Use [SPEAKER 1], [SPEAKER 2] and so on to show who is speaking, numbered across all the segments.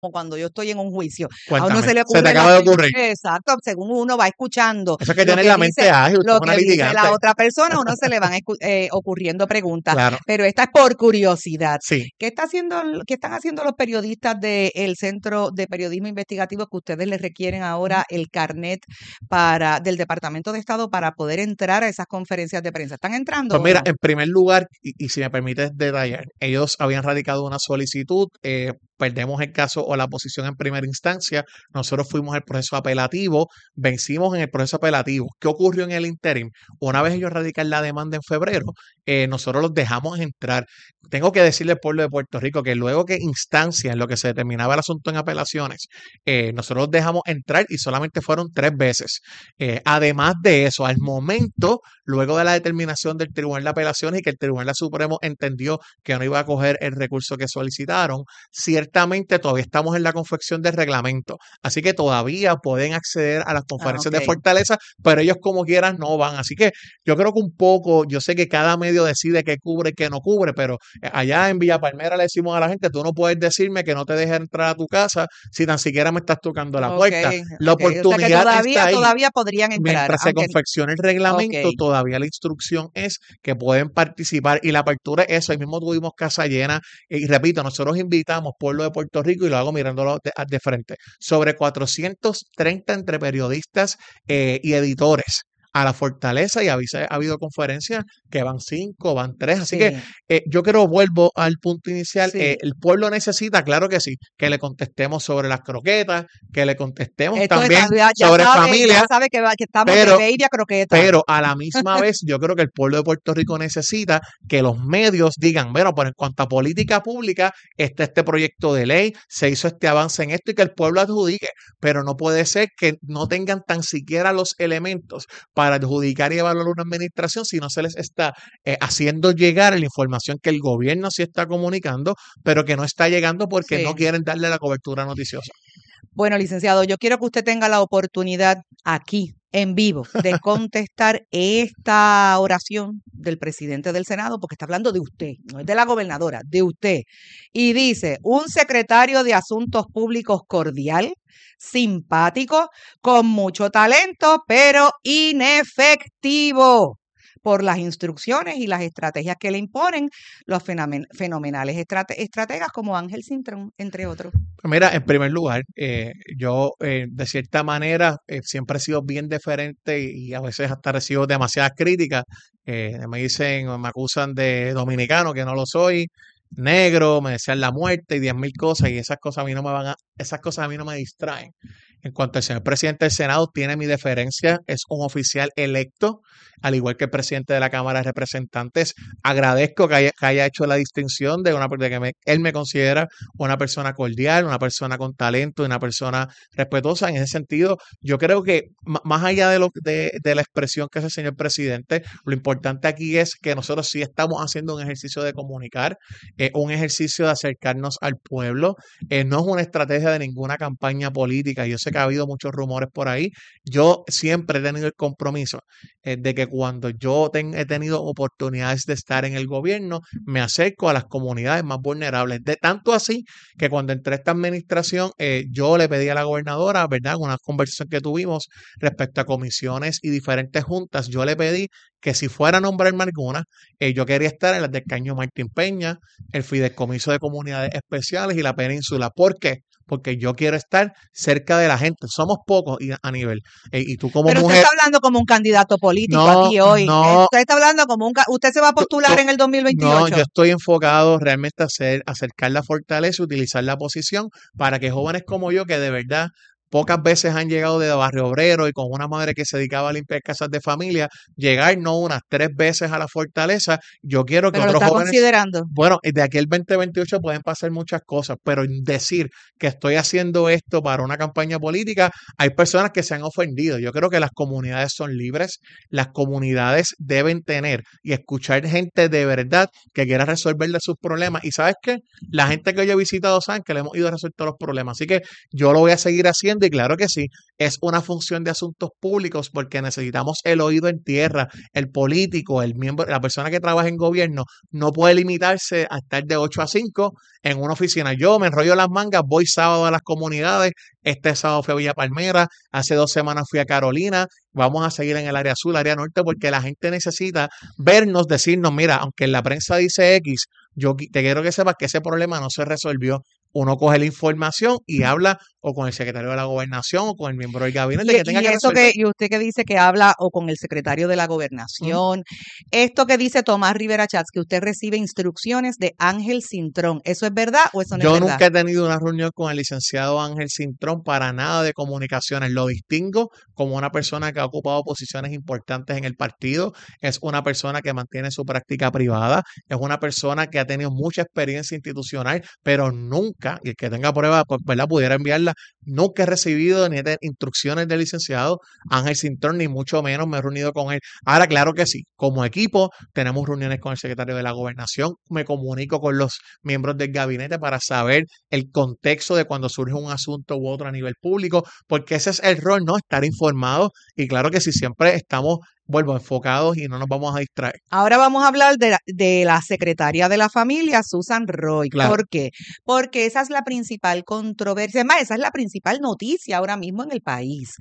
[SPEAKER 1] cuando yo estoy en un juicio. A uno
[SPEAKER 2] Cuéntame,
[SPEAKER 1] se le
[SPEAKER 2] se te
[SPEAKER 1] ocurre
[SPEAKER 2] acaba de ocurrir.
[SPEAKER 1] exacto, según uno va escuchando
[SPEAKER 2] Eso es que
[SPEAKER 1] lo
[SPEAKER 2] tener
[SPEAKER 1] que
[SPEAKER 2] la mente
[SPEAKER 1] dice,
[SPEAKER 2] ágil, usted
[SPEAKER 1] lo
[SPEAKER 2] es una
[SPEAKER 1] que dice la
[SPEAKER 2] litigante.
[SPEAKER 1] otra persona, a uno se le van ocurriendo preguntas.
[SPEAKER 2] Claro,
[SPEAKER 1] Pero esta es por curiosidad.
[SPEAKER 2] sí.
[SPEAKER 1] ¿Qué están haciendo los periodistas del Centro de Periodismo Investigativo que ustedes les requieren ahora el carnet del Departamento de Estado para poder entrar a esas conferencias de prensa? ¿Están entrando
[SPEAKER 2] Pues
[SPEAKER 1] o
[SPEAKER 2] mira,
[SPEAKER 1] no?
[SPEAKER 2] en primer lugar, y si me permites detallar, ellos habían radicado una solicitud, perdemos el caso o la posición en primera instancia, nosotros fuimos al proceso apelativo, vencimos en el proceso apelativo. ¿Qué ocurrió en el interim? Una vez ellos radican la demanda en febrero, nosotros los dejamos entrar. Tengo que decirle al pueblo de Puerto Rico que luego que instancia en lo que se determinaba el asunto en apelaciones, nosotros los dejamos entrar y solamente fueron 3 veces. Además de eso, al momento, luego de la determinación del Tribunal de Apelaciones y que el Tribunal Supremo entendió que no iba a coger el recurso que solicitaron, ciertamente todavía estamos en la confección del reglamento. Así que todavía pueden acceder a las conferencias de
[SPEAKER 1] Ok.
[SPEAKER 2] Fortaleza, pero ellos como quieran no van. Así que yo creo que un poco, yo sé que cada medio decide qué cubre y qué no cubre, pero allá en Villa Palmera le decimos a la gente, tú no puedes decirme que no te dejes entrar a tu casa si tan siquiera me estás tocando la puerta. La
[SPEAKER 1] Ok. O sea que
[SPEAKER 2] oportunidad está ahí.
[SPEAKER 1] todavía podrían entrar,
[SPEAKER 2] Mientras se
[SPEAKER 1] aunque,
[SPEAKER 2] confeccione el
[SPEAKER 1] ok.
[SPEAKER 2] reglamento, todavía la instrucción es que pueden participar y la apertura es eso. Ahí mismo tuvimos casa llena y repito, nosotros invitamos pueblo de Puerto Rico y lo hago mirándolo de frente. Sobre 430 entre periodistas y editores a la Fortaleza y ha habido conferencias que van 5, van 3. Así que
[SPEAKER 1] Sí,
[SPEAKER 2] yo creo, vuelvo al punto inicial,
[SPEAKER 1] sí.
[SPEAKER 2] el pueblo necesita, claro que sí, que le contestemos sobre las croquetas, que le contestemos
[SPEAKER 1] Esto
[SPEAKER 2] también
[SPEAKER 1] ya
[SPEAKER 2] sobre familia,
[SPEAKER 1] sabe que estamos de
[SPEAKER 2] pero
[SPEAKER 1] baby a croqueta.
[SPEAKER 2] pero a la misma vez, yo creo que el pueblo de Puerto Rico necesita que los medios digan, bueno, pues en cuanto a política pública, está este proyecto de ley, se hizo este avance en esto y que el pueblo adjudique, pero no puede ser que no tengan tan siquiera los elementos para adjudicar y evaluar una administración si no se les está haciendo llegar la información que el gobierno sí está comunicando, pero que no está llegando porque no
[SPEAKER 1] Sí.
[SPEAKER 2] quieren darle la cobertura noticiosa.
[SPEAKER 1] Bueno, licenciado, yo quiero que usted tenga la oportunidad aquí, en vivo, de contestar esta oración del presidente del Senado, porque está hablando de usted, no es de la gobernadora, de usted. Y dice, un secretario de Asuntos Públicos cordial, simpático, con mucho talento, pero inefectivo por las instrucciones y las estrategias que le imponen los fenomenales estrategas como Ángel Cintrón, entre otros.
[SPEAKER 2] Pues mira, en primer lugar, yo de cierta manera siempre he sido bien deferente y a veces hasta recibo demasiadas críticas. Me dicen, me acusan de dominicano, que no lo soy, negro, me desean la muerte y 10.000 cosas y esas cosas a mí no me esas cosas a mí no me distraen. En cuanto al señor presidente del Senado, tiene mi deferencia, es un oficial electo, al igual que el presidente de la Cámara de Representantes. Agradezco que haya hecho la distinción de que él me considera una persona cordial, una persona con talento, una persona respetuosa. En ese sentido, yo creo que más allá de la expresión que hace el señor presidente, lo importante aquí es que nosotros sí estamos haciendo un ejercicio de comunicar, un ejercicio de acercarnos al pueblo. No es una estrategia de ninguna campaña política. Yo sé que ha habido muchos rumores por ahí. Yo siempre he tenido el compromiso de que cuando yo he tenido oportunidades de estar en el gobierno, me acerco a las comunidades más vulnerables. De tanto así que cuando entré a esta administración, yo le pedí a la gobernadora, ¿verdad? Una conversación que tuvimos respecto a comisiones y diferentes juntas, yo le pedí que si fuera a nombrarme alguna, yo quería estar en las del Caño Martín Peña, el Fideicomiso de Comunidades Especiales y la Península. ¿Por qué? Porque yo quiero estar cerca de la gente. Somos pocos a nivel. Y tú como
[SPEAKER 1] Pero usted
[SPEAKER 2] mujer,
[SPEAKER 1] está hablando como un candidato político
[SPEAKER 2] no,
[SPEAKER 1] aquí hoy.
[SPEAKER 2] no,
[SPEAKER 1] Usted está hablando como usted se va a postular en el
[SPEAKER 2] no, yo
[SPEAKER 1] 2028.
[SPEAKER 2] estoy enfocado realmente a acercar la fortaleza, utilizar la posición para que jóvenes como yo, que de verdad pocas veces han llegado de Barrio Obrero y con una madre que se dedicaba a limpiar casas de familia, llegar no unas 3 veces a la fortaleza. Yo quiero que
[SPEAKER 1] Pero lo
[SPEAKER 2] otros
[SPEAKER 1] está
[SPEAKER 2] jóvenes,
[SPEAKER 1] considerando.
[SPEAKER 2] bueno, de aquí al 2028 pueden pasar muchas cosas, pero decir que estoy haciendo esto para una campaña política, hay personas que se han ofendido. Yo creo que las comunidades son libres, las comunidades deben tener y escuchar gente de verdad que quiera resolverle sus problemas. Y ¿sabes qué? La gente que yo he visitado saben que le hemos ido a resolver todos los problemas. Así que yo lo voy a seguir haciendo y claro que sí, es una función de asuntos públicos porque necesitamos el oído en tierra, el político, el miembro, la persona que trabaja en gobierno no puede limitarse a estar de 8 a 5 en una oficina. Yo me enrollo las mangas, voy sábado a las comunidades, este sábado fui a Villa Palmera, hace 2 semanas fui a Carolina, vamos a seguir en el área sur, área norte, porque la gente necesita vernos, decirnos, mira, aunque la prensa dice X, te quiero que sepas que ese problema no se resolvió. Uno coge la información y habla o con el secretario de la gobernación o con el miembro del gabinete que tenga
[SPEAKER 1] Y
[SPEAKER 2] que
[SPEAKER 1] eso
[SPEAKER 2] resolver.
[SPEAKER 1] y usted que dice que habla o con el secretario de la gobernación, esto que dice Tomás Rivera Chats, que usted recibe instrucciones de Ángel Cintrón, ¿eso es verdad o eso no es
[SPEAKER 2] Yo
[SPEAKER 1] verdad?
[SPEAKER 2] nunca he tenido una reunión con el licenciado Ángel Cintrón para nada de comunicaciones. Lo distingo como una persona que ha ocupado posiciones importantes en el partido. Es una persona que mantiene su práctica privada. Es una persona que ha tenido mucha experiencia institucional, pero nunca, y el que tenga prueba, pues, ¿verdad? Pudiera enviarla. Nunca he recibido ni de instrucciones del licenciado Ángel Cintrón, ni mucho menos me he reunido con él. Ahora, claro que sí, como equipo tenemos reuniones con el secretario de la gobernación. Me comunico con los miembros del gabinete para saber el contexto de cuando surge un asunto u otro a nivel público, porque ese es el rol, ¿no? Estar informados y claro que sí, siempre estamos, vuelvo, enfocados y no nos vamos a distraer.
[SPEAKER 1] Ahora vamos a hablar de la secretaria de la familia, Susan Roy.
[SPEAKER 2] Claro.
[SPEAKER 1] ¿Por qué? Porque esa es la principal controversia, además, esa es la principal noticia ahora mismo en el país,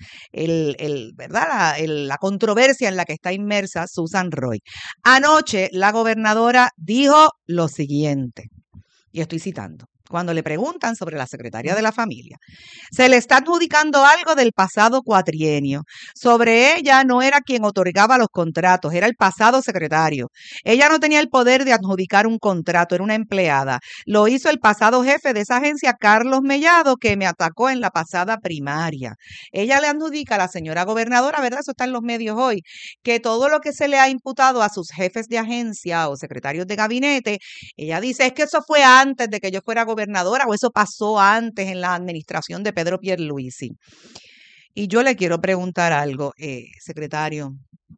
[SPEAKER 1] ¿verdad? La controversia en la que está inmersa Susan Roy. Anoche la gobernadora dijo lo siguiente, y estoy citando. Cuando le preguntan sobre la secretaria de la familia, se le está adjudicando algo del pasado cuatrienio. Sobre ella no era quien otorgaba los contratos, era el pasado secretario. Ella no tenía el poder de adjudicar un contrato, era una empleada. Lo hizo el pasado jefe de esa agencia, Carlos Mellado, que me atacó en la pasada primaria. Ella le adjudica a la señora gobernadora, ¿verdad? Eso está en los medios hoy, que todo lo que se le ha imputado a sus jefes de agencia o secretarios de gabinete, ella dice, es que eso fue antes de que yo fuera gobernadora o eso pasó antes en la administración de Pedro Pierluisi. Y yo le quiero preguntar algo, secretario.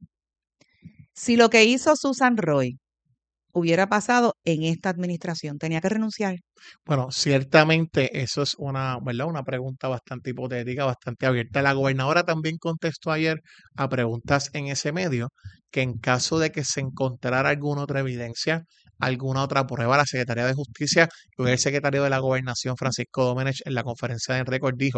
[SPEAKER 1] Si lo que hizo Susan Roy hubiera pasado en esta administración, ¿tenía que renunciar?
[SPEAKER 2] Bueno, ciertamente eso es una, ¿verdad? Una pregunta bastante hipotética, bastante abierta. La gobernadora también contestó ayer a preguntas en ese medio que en caso de que se encontrara alguna otra evidencia, alguna otra prueba, la Secretaría de Justicia y el secretario de la Gobernación, Francisco Domenech, en la conferencia de récord dijo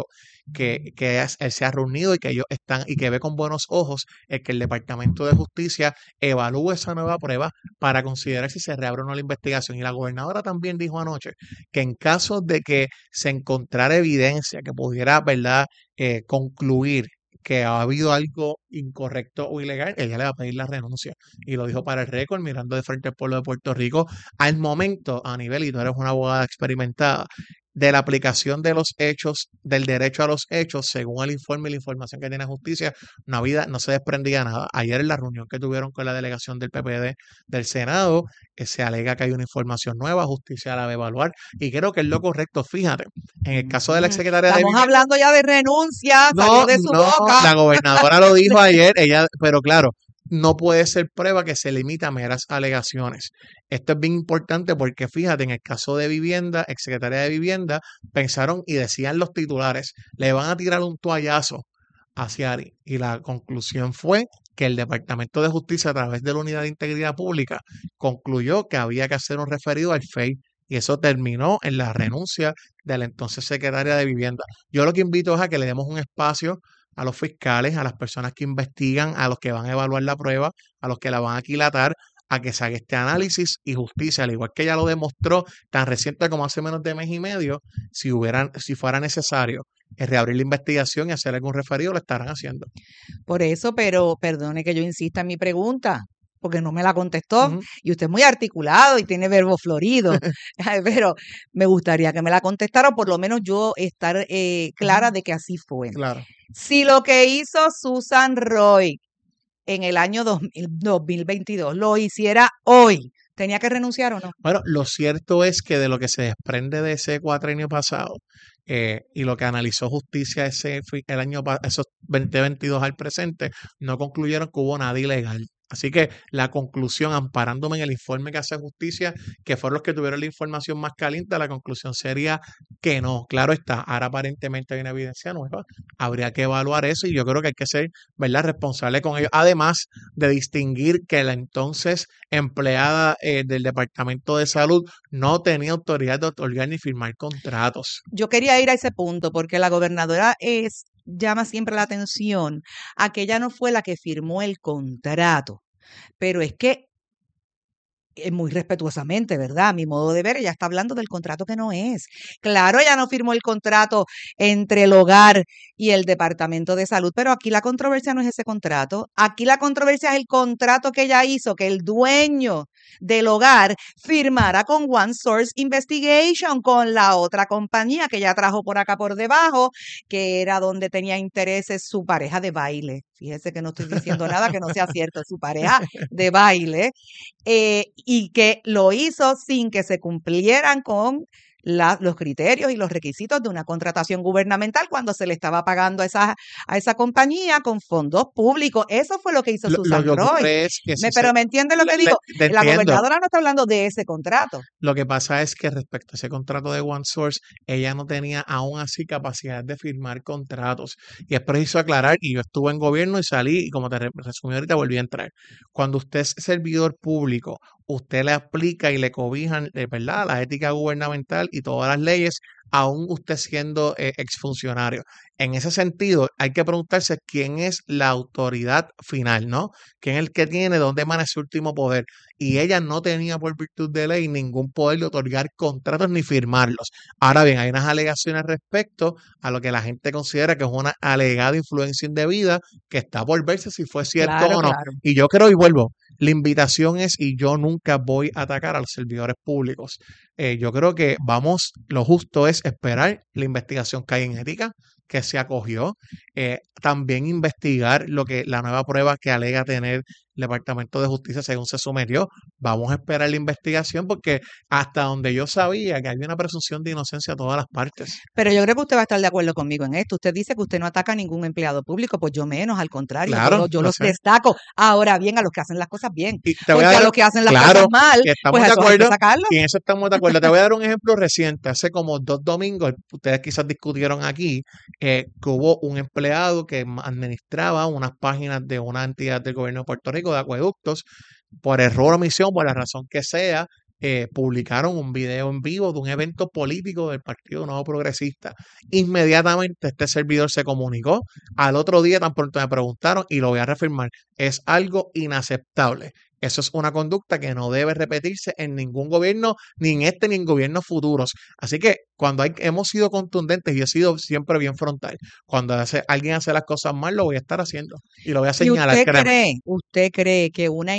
[SPEAKER 2] que él se ha reunido y que ellos están y que ve con buenos ojos el que el Departamento de Justicia evalúe esa nueva prueba para considerar si se reabre o no la investigación. Y la gobernadora también dijo anoche que en caso de que se encontrara evidencia que pudiera, ¿verdad?, concluir que ha habido algo incorrecto o ilegal, ella le va a pedir la renuncia. Y lo dijo para el récord, mirando de frente al pueblo de Puerto Rico. Al momento, a nivel, y tú eres una abogada experimentada, de la aplicación de los hechos, del derecho a los hechos, según el informe y la información que tiene justicia, no se desprendía nada. Ayer en la reunión que tuvieron con la delegación del PPD del Senado, se alega que hay una información nueva, justicia la va a evaluar, y creo que es lo correcto. Fíjate, en el caso de la exsecretaria de
[SPEAKER 1] Estamos hablando ya de renuncia, salió de su boca.
[SPEAKER 2] la gobernadora lo dijo ayer, pero claro, no puede ser prueba que se limita a meras alegaciones. Esto es bien importante porque fíjate, en el caso de vivienda, exsecretaria de vivienda, pensaron y decían los titulares, le van a tirar un toallazo a Ciari. Y la conclusión fue que el Departamento de Justicia, a través de la Unidad de Integridad Pública, concluyó que había que hacer un referido al FEI. Y eso terminó en la renuncia de la entonces secretaria de Vivienda. Yo lo que invito es a que le demos un espacio a los fiscales, a las personas que investigan, a los que van a evaluar la prueba, a los que la van a aquilatar, a que se haga este análisis y justicia, al igual que ella lo demostró tan reciente como hace menos de mes y medio, si fuera necesario reabrir la investigación y hacer algún referido, lo estarán haciendo.
[SPEAKER 1] Por eso, pero perdone que yo insista en mi pregunta, porque no me la contestó.
[SPEAKER 2] Ujú.
[SPEAKER 1] Y usted es muy articulado y tiene verbo florido, pero me gustaría que me la contestara, o por lo menos yo estar clara de que así fue.
[SPEAKER 2] Claro.
[SPEAKER 1] Si lo que hizo Susan Roy en el año 2022 lo hiciera hoy, ¿tenía que renunciar o no?
[SPEAKER 2] Bueno, lo cierto es que de lo que se desprende de ese cuatrienio pasado y lo que analizó justicia esos 2022 al presente, no concluyeron que hubo nada ilegal. Así que la conclusión, amparándome en el informe que hace Justicia, que fueron los que tuvieron la información más caliente, la conclusión sería que no. Claro está, ahora aparentemente hay una evidencia nueva, habría que evaluar eso y yo creo que hay que ser, ¿verdad?, responsable con ello. Además de distinguir que la entonces empleada del Departamento de Salud no tenía autoridad de otorgar ni firmar contratos.
[SPEAKER 1] Yo quería ir a ese punto porque la gobernadora llama siempre la atención a que ella no fue la que firmó el contrato, pero es que muy respetuosamente, ¿verdad? A mi modo de ver, ella está hablando del contrato que no es. Claro, ella no firmó el contrato entre el hogar y el Departamento de Salud, pero aquí la controversia no es ese contrato. Aquí la controversia es el contrato que ella hizo, que el dueño del hogar firmara con One Source Investigation, con la otra compañía que ella trajo por acá por debajo, que era donde tenía intereses su pareja de baile. Fíjese que no estoy diciendo nada que no sea cierto, su pareja de baile. Y que lo hizo sin que se cumplieran con los criterios y los requisitos de una contratación gubernamental cuando se le estaba pagando a esa compañía con fondos públicos. Eso fue lo que hizo
[SPEAKER 2] Lo
[SPEAKER 1] Susan
[SPEAKER 2] que
[SPEAKER 1] Roy.
[SPEAKER 2] ocurre es que
[SPEAKER 1] Pero ¿me entiendes lo que digo?
[SPEAKER 2] te
[SPEAKER 1] La
[SPEAKER 2] entiendo.
[SPEAKER 1] gobernadora no está hablando de ese contrato.
[SPEAKER 2] Lo que pasa es que respecto a ese contrato de OneSource, ella no tenía aún así capacidad de firmar contratos. Y es preciso aclarar, y yo estuve en gobierno y salí, y como te resumí ahorita, volví a entrar. Cuando usted es servidor público, usted le aplica y le cobijan, ¿verdad?, la ética gubernamental y todas las leyes, aún usted siendo exfuncionario. En ese sentido, hay que preguntarse quién es la autoridad final, ¿no? ¿Quién es el que tiene, dónde emana su último poder? Y ella no tenía por virtud de ley ningún poder de otorgar contratos ni firmarlos. Ahora bien, hay unas alegaciones respecto a lo que la gente considera que es una alegada influencia indebida que está por verse si fue cierto
[SPEAKER 1] Claro,
[SPEAKER 2] o no.
[SPEAKER 1] claro.
[SPEAKER 2] Y yo creo y vuelvo, la invitación es, y yo nunca voy a atacar a los servidores públicos. Yo creo que lo justo es esperar la investigación que hay en ética, que se acogió, también investigar la nueva prueba que alega tener el Departamento de Justicia según se sometió. Vamos a esperar la investigación porque hasta donde yo sabía que había una presunción de inocencia a todas las partes.
[SPEAKER 1] Pero yo creo que usted va a estar de acuerdo conmigo en esto. Usted dice que usted no ataca a ningún empleado público, pues yo menos, al contrario,
[SPEAKER 2] Claro,
[SPEAKER 1] yo
[SPEAKER 2] lo
[SPEAKER 1] los
[SPEAKER 2] sé.
[SPEAKER 1] destaco. Ahora bien, a los que hacen las cosas bien.
[SPEAKER 2] Y te voy
[SPEAKER 1] Porque
[SPEAKER 2] a
[SPEAKER 1] a
[SPEAKER 2] dar,
[SPEAKER 1] los que hacen las
[SPEAKER 2] claro,
[SPEAKER 1] cosas mal,
[SPEAKER 2] estamos
[SPEAKER 1] pues
[SPEAKER 2] de
[SPEAKER 1] a esos hay que
[SPEAKER 2] acuerdo
[SPEAKER 1] sacarlos.
[SPEAKER 2] y en eso estamos de acuerdo. Te voy a dar un ejemplo reciente. Hace como 2 domingos, ustedes quizás discutieron aquí que hubo un empleado que administraba unas páginas de una entidad del gobierno de Puerto Rico de acueductos. Por error o omisión, por la razón que sea, publicaron un video en vivo de un evento político del Partido Nuevo Progresista. Inmediatamente este servidor se comunicó. Al otro día tan pronto me preguntaron y lo voy a reafirmar. Es algo inaceptable. Eso es una conducta que no debe repetirse en ningún gobierno, ni en este ni en gobiernos futuros. Así que cuando hemos sido contundentes, y he sido siempre bien frontal, cuando alguien hace las cosas mal, lo voy a estar haciendo y lo voy a
[SPEAKER 1] ¿Y
[SPEAKER 2] señalar, créeme.
[SPEAKER 1] usted cree que una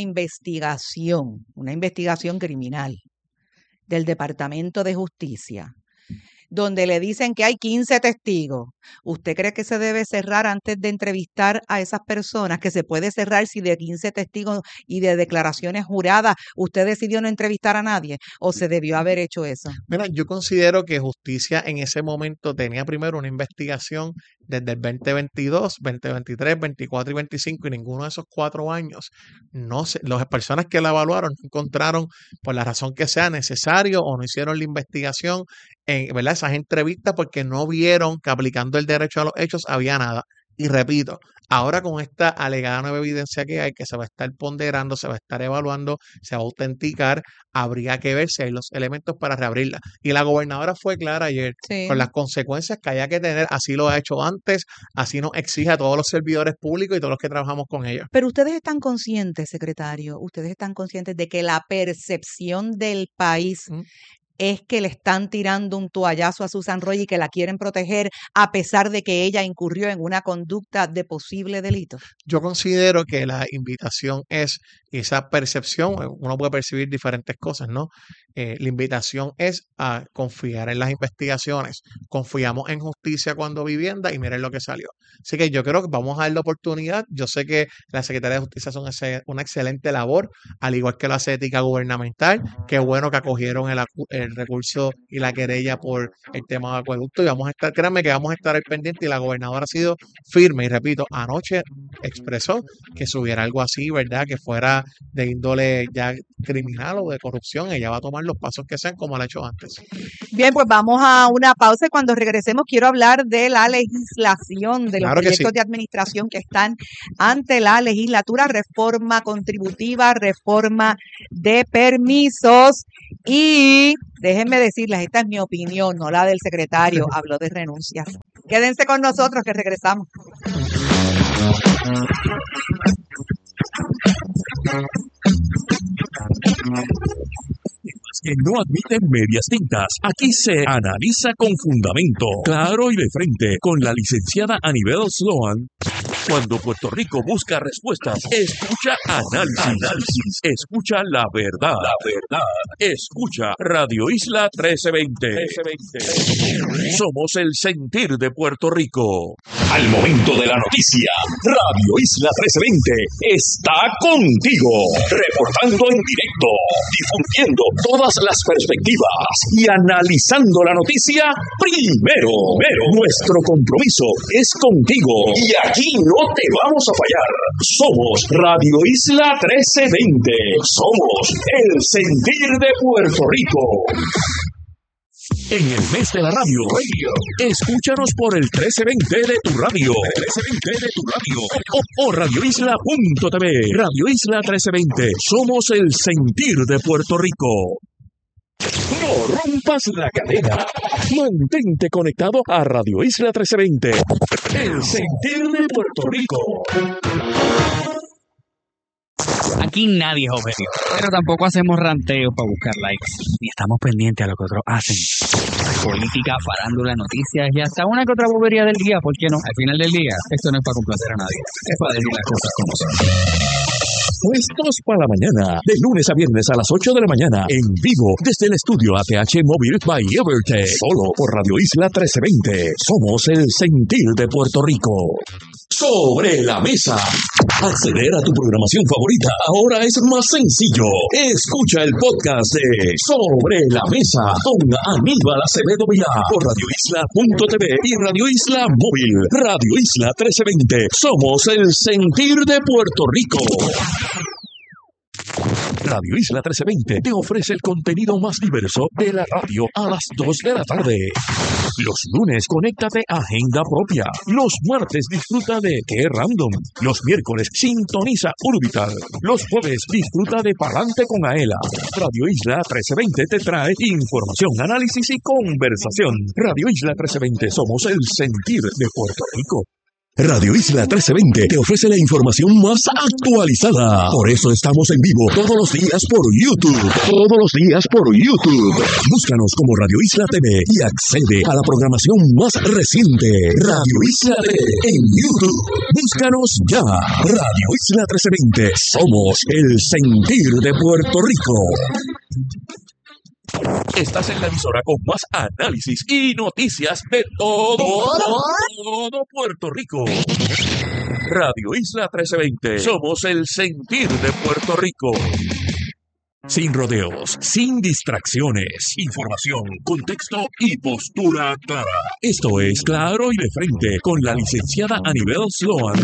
[SPEAKER 1] investigación criminal del Departamento de Justicia, donde le dicen que hay 15 testigos, ¿usted cree que se debe cerrar antes de entrevistar a esas personas? ¿Que se puede cerrar si de 15 testigos y de declaraciones juradas usted decidió no entrevistar a nadie? ¿O se debió haber hecho eso?
[SPEAKER 2] Mira, yo considero que Justicia en ese momento tenía primero una investigación desde el 2022, 2023, 24 y 25 y ninguno de esos 4 años, no sé, las personas que la evaluaron no encontraron, por la razón que sea, necesario o no hicieron la investigación, ¿verdad?, esas entrevistas porque no vieron que aplicando el derecho a los hechos había nada. Y repito, ahora con esta alegada nueva evidencia que hay, que se va a estar ponderando, se va a estar evaluando, se va a autenticar, habría que ver si hay los elementos para reabrirla. Y la gobernadora fue clara ayer con las
[SPEAKER 1] Sí.
[SPEAKER 2] consecuencias que haya que tener, así lo ha hecho antes, así nos exige a todos los servidores públicos y todos los que trabajamos con ellos.
[SPEAKER 1] Pero ustedes están conscientes, secretario, ustedes están conscientes de que la percepción del país
[SPEAKER 2] ¿Mm?
[SPEAKER 1] es que le están tirando un toallazo a Susan Roy y que la quieren proteger a pesar de que ella incurrió en una conducta de posible delito.
[SPEAKER 2] Yo considero que la invitación es Y esa percepción, uno puede percibir diferentes cosas, ¿no? La invitación es a confiar en las investigaciones. Confiamos en justicia cuando vivienda y miren lo que salió. Así que yo creo que vamos a dar la oportunidad. Yo sé que la Secretaría de Justicia hace una excelente labor, al igual que lo hace Ética Gubernamental. Qué bueno que acogieron el recurso y la querella por el tema de acueducto. Y vamos a estar, créanme que vamos a estar al pendiente. Y la gobernadora ha sido firme. Y repito, anoche expresó que si hubiera algo así, ¿verdad? Que fuera de índole ya criminal o de corrupción, ella va a tomar los pasos que sean como lo ha hecho antes.
[SPEAKER 1] Bien, pues vamos a una pausa y cuando regresemos quiero hablar de la legislación, de los proyectos de administración que están ante la legislatura, reforma contributiva, reforma de permisos y déjenme decirles, esta es mi opinión, no la del secretario, habló de renuncias. Quédense con nosotros que regresamos.
[SPEAKER 3] Que no admiten medias tintas. Aquí se analiza con fundamento, claro y de frente, con la licenciada Anibel Sloan. Cuando Puerto Rico busca respuestas, escucha análisis, escucha la verdad, escucha Radio Isla 1320. Somos el sentir de Puerto Rico. Al momento de la noticia, Radio Isla 1320 está contigo, reportando en directo, difundiendo todas las perspectivas y analizando la noticia primero. Nuestro compromiso es contigo y aquí no te vamos a fallar. Somos Radio Isla 1320. Somos el sentir de Puerto Rico. En el mes de la radio, escúchanos por el 1320 de tu radio, o radioisla.tv. Radio Isla 1320, somos el sentir de Puerto Rico. No rompas la cadena. Mantente conectado a Radio Isla 1320, el sentir de Puerto Rico.
[SPEAKER 4] Aquí nadie es objetivo, pero tampoco hacemos ranteos para buscar likes, ni estamos pendientes a lo que otros hacen. Política, farándula, noticias y hasta una que otra bobería del día, ¿por qué no? Al final del día, esto no es para complacer a nadie, es para decir las cosas como son.
[SPEAKER 3] Puestos para la mañana, de lunes a viernes a las 8 de la mañana, en vivo, desde el estudio ATH Móvil by Evertech, solo por Radio Isla 1320. Somos el sentir de Puerto Rico. Sobre la mesa. Acceder a tu programación favorita ahora es más sencillo. Escucha el podcast de Sobre la Mesa con Aníbal Acevedo Vilá por radioisla.tv y Radio Isla Móvil. Radio Isla 1320. Somos el sentir de Puerto Rico. Radio Isla 1320 te ofrece el contenido más diverso de la radio a las 2 de la tarde. Los lunes, conéctate a Agenda Propia. Los martes, disfruta de Qué Random. Los miércoles, sintoniza Urbital. Los jueves, disfruta de Palante con Aela. Radio Isla 1320 te trae información, análisis y conversación. Radio Isla 1320, somos el sentir de Puerto Rico. Radio Isla 1320 te ofrece la información más actualizada. Por eso estamos en vivo todos los días por YouTube. Búscanos como Radio Isla TV y accede a la programación más reciente. Radio Isla TV en YouTube. Búscanos ya. Radio Isla 1320. Somos el sentir de Puerto Rico. Estás en la emisora con más análisis y noticias de todo Puerto Rico. Radio Isla 1320. Somos el sentir de Puerto Rico. Sin rodeos, sin distracciones, información, contexto y postura clara. Esto es Claro y de Frente con la licenciada Anibel Sloan.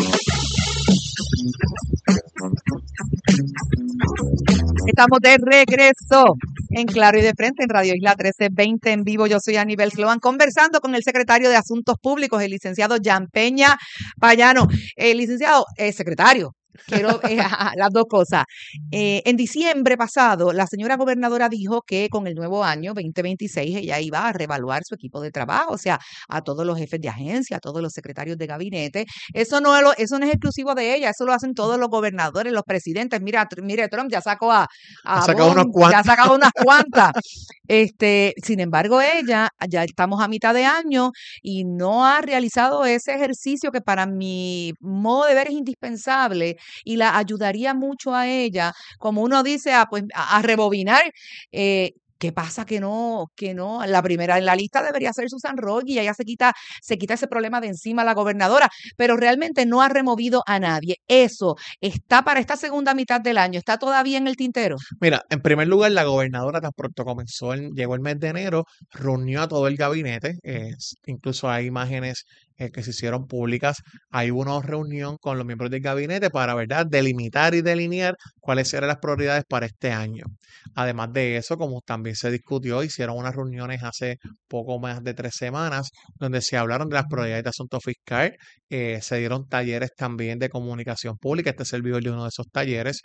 [SPEAKER 1] Estamos de regreso en Claro y de Frente en Radio Isla 1320 en vivo. Yo soy Anibel Sloan conversando con el secretario de Asuntos Públicos, el licenciado Jan Peña Payano. Licenciado, secretario. Quiero las dos cosas. En diciembre pasado, la señora gobernadora dijo que con el nuevo año 2026 ella iba a reevaluar su equipo de trabajo, o sea, a todos los jefes de agencia, a todos los secretarios de gabinete. Eso no es exclusivo de ella, eso lo hacen todos los gobernadores, los presidentes. Mire, Trump ya sacó
[SPEAKER 2] ha sacado unas
[SPEAKER 1] cuantas. Sin embargo, ella, ya estamos a mitad de año y no ha realizado ese ejercicio que para mi modo de ver es indispensable y la ayudaría mucho a ella, como uno dice, a rebobinar. ¿Qué pasa que no? La primera en la lista debería ser Susan Roy y ella se quita ese problema de encima la gobernadora, pero realmente no ha removido a nadie. Eso está para esta segunda mitad del año, está todavía en el tintero.
[SPEAKER 2] Mira, en primer lugar, la gobernadora tan pronto llegó el mes de enero, reunió a todo el gabinete, incluso hay imágenes que se hicieron públicas. Hay una reunión con los miembros del gabinete para, ¿verdad?, delimitar y delinear cuáles eran las prioridades para este año. Además de eso, como también se discutió, hicieron unas reuniones hace poco más de 3 semanas donde se hablaron de las prioridades de asunto fiscal. Se dieron talleres también de comunicación pública. Este servidor de uno de esos talleres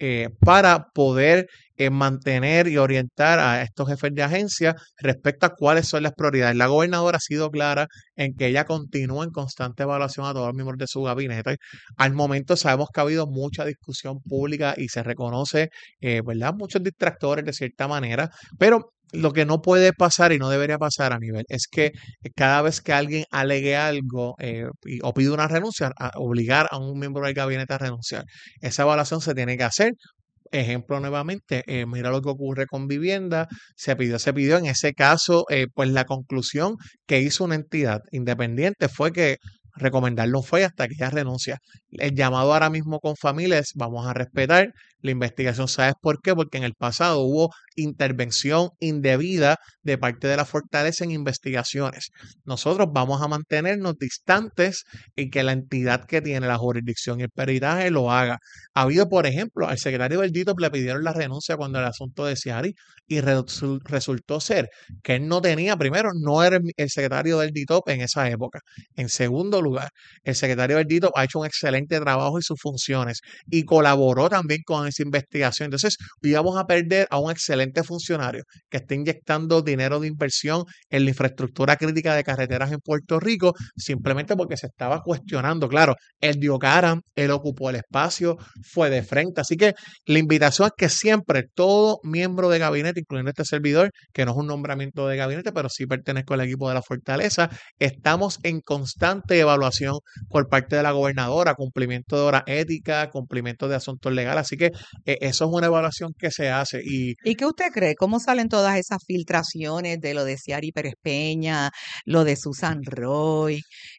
[SPEAKER 2] para poder mantener y orientar a estos jefes de agencia respecto a cuáles son las prioridades. La gobernadora ha sido clara en que ella continúa en constante evaluación a todos los miembros de su gabinete. Al momento sabemos que ha habido mucha discusión pública y se reconoce, ¿verdad?, muchos distractores de cierta manera, pero lo que no puede pasar y no debería pasar a nivel es que cada vez que alguien alegue algo o pide una renuncia, obligar a un miembro del gabinete a renunciar. Esa evaluación se tiene que hacer. Ejemplo nuevamente, mira lo que ocurre con vivienda, se pidió, en ese caso, pues la conclusión que hizo una entidad independiente fue que recomendarlo fue hasta que ella renuncia. El llamado ahora mismo con familias, vamos a respetar la investigación. ¿Sabes por qué? Porque en el pasado hubo intervención indebida de parte de la Fortaleza en investigaciones. Nosotros vamos a mantenernos distantes y que la entidad que tiene la jurisdicción y el peritaje lo haga. Ha habido, por ejemplo, al secretario del DITOP le pidieron la renuncia cuando el asunto de Ciari y resultó ser que él no tenía, primero, no era el secretario del DITOP en esa época. En segundo lugar, el secretario del DITOP ha hecho un excelente trabajo en sus funciones y colaboró también con esa investigación. Entonces, íbamos a perder a un excelente funcionario que está inyectando dinero de inversión en la infraestructura crítica de carreteras en Puerto Rico simplemente porque se estaba cuestionando. Claro, él dio cara, él ocupó el espacio, fue de frente. Así que la invitación es que siempre todo miembro de gabinete, incluyendo este servidor, que no es un nombramiento de gabinete, pero sí pertenezco al equipo de la Fortaleza, estamos en constante evaluación por parte de la gobernadora, cumplimiento de hora ética, cumplimiento de asuntos legales. Así que eso es una evaluación que se hace.
[SPEAKER 1] ¿Y qué usted cree? ¿Cómo salen todas esas filtraciones de lo de Ciari Pérez Peña, lo de Susan Roy?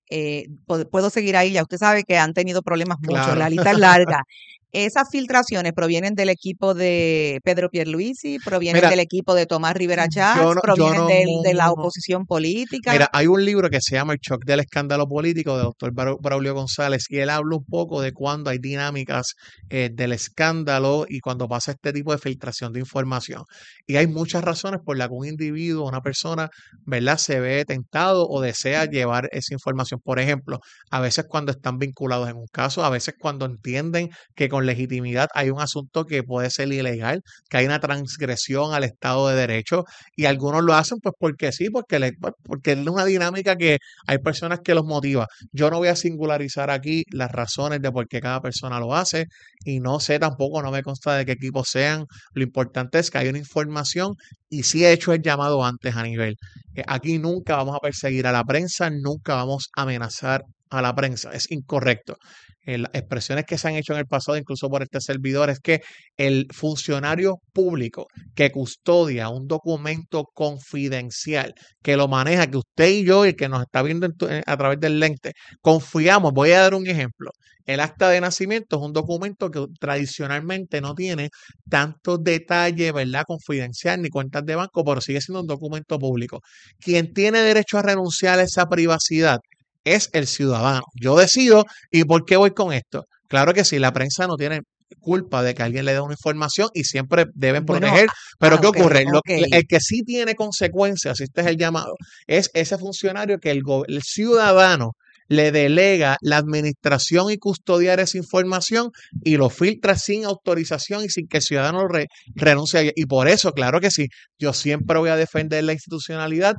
[SPEAKER 1] Puedo seguir ahí, ya usted sabe que han tenido problemas muchos,
[SPEAKER 2] Claro.
[SPEAKER 1] la lista es larga. ¿Esas filtraciones provienen del equipo de Pedro Pierluisi, provienen
[SPEAKER 2] Mira,
[SPEAKER 1] del equipo de Tomás Rivera Chats,
[SPEAKER 2] yo no,
[SPEAKER 1] provienen de la oposición política?
[SPEAKER 2] Mira, hay un libro que se llama El shock del escándalo político de doctor Braulio González y él habla un poco de cuando hay dinámicas del escándalo y cuando pasa este tipo de filtración de información. Y hay muchas razones por las que un individuo, una persona, ¿verdad?, se ve tentado o desea llevar esa información. Por ejemplo, a veces cuando están vinculados en un caso, a veces cuando entienden que con legitimidad hay un asunto que puede ser ilegal, que hay una transgresión al Estado de Derecho, y algunos lo hacen pues porque sí, porque es una dinámica que hay personas que los motiva. Yo no voy a singularizar aquí las razones de por qué cada persona lo hace y no sé tampoco, no me consta de qué equipos sean. Lo importante es que hay una información y sí he hecho el llamado antes a nivel. Aquí nunca vamos a perseguir a la prensa, nunca vamos a amenazar a la prensa. Es incorrecto. Las expresiones que se han hecho en el pasado, incluso por este servidor, es que el funcionario público que custodia un documento confidencial, que lo maneja, que usted y yo, y el que nos está viendo a través del lente, confiamos. Voy a dar un ejemplo. El acta de nacimiento es un documento que tradicionalmente no tiene tantos detalles, ¿verdad?, confidencial ni cuentas de banco, pero sigue siendo un documento público. Quien tiene derecho a renunciar a esa privacidad es el ciudadano. Yo decido. ¿Y por qué voy con esto? Claro que sí, la prensa no tiene culpa de que alguien le dé una información y siempre deben proteger. Pero ¿qué ocurre? El que sí tiene consecuencias, este es el llamado, es ese funcionario que el ciudadano le delega la administración y custodiar esa información y lo filtra sin autorización y sin que el ciudadano renuncie. Y por eso, claro que sí, yo siempre voy a defender la institucionalidad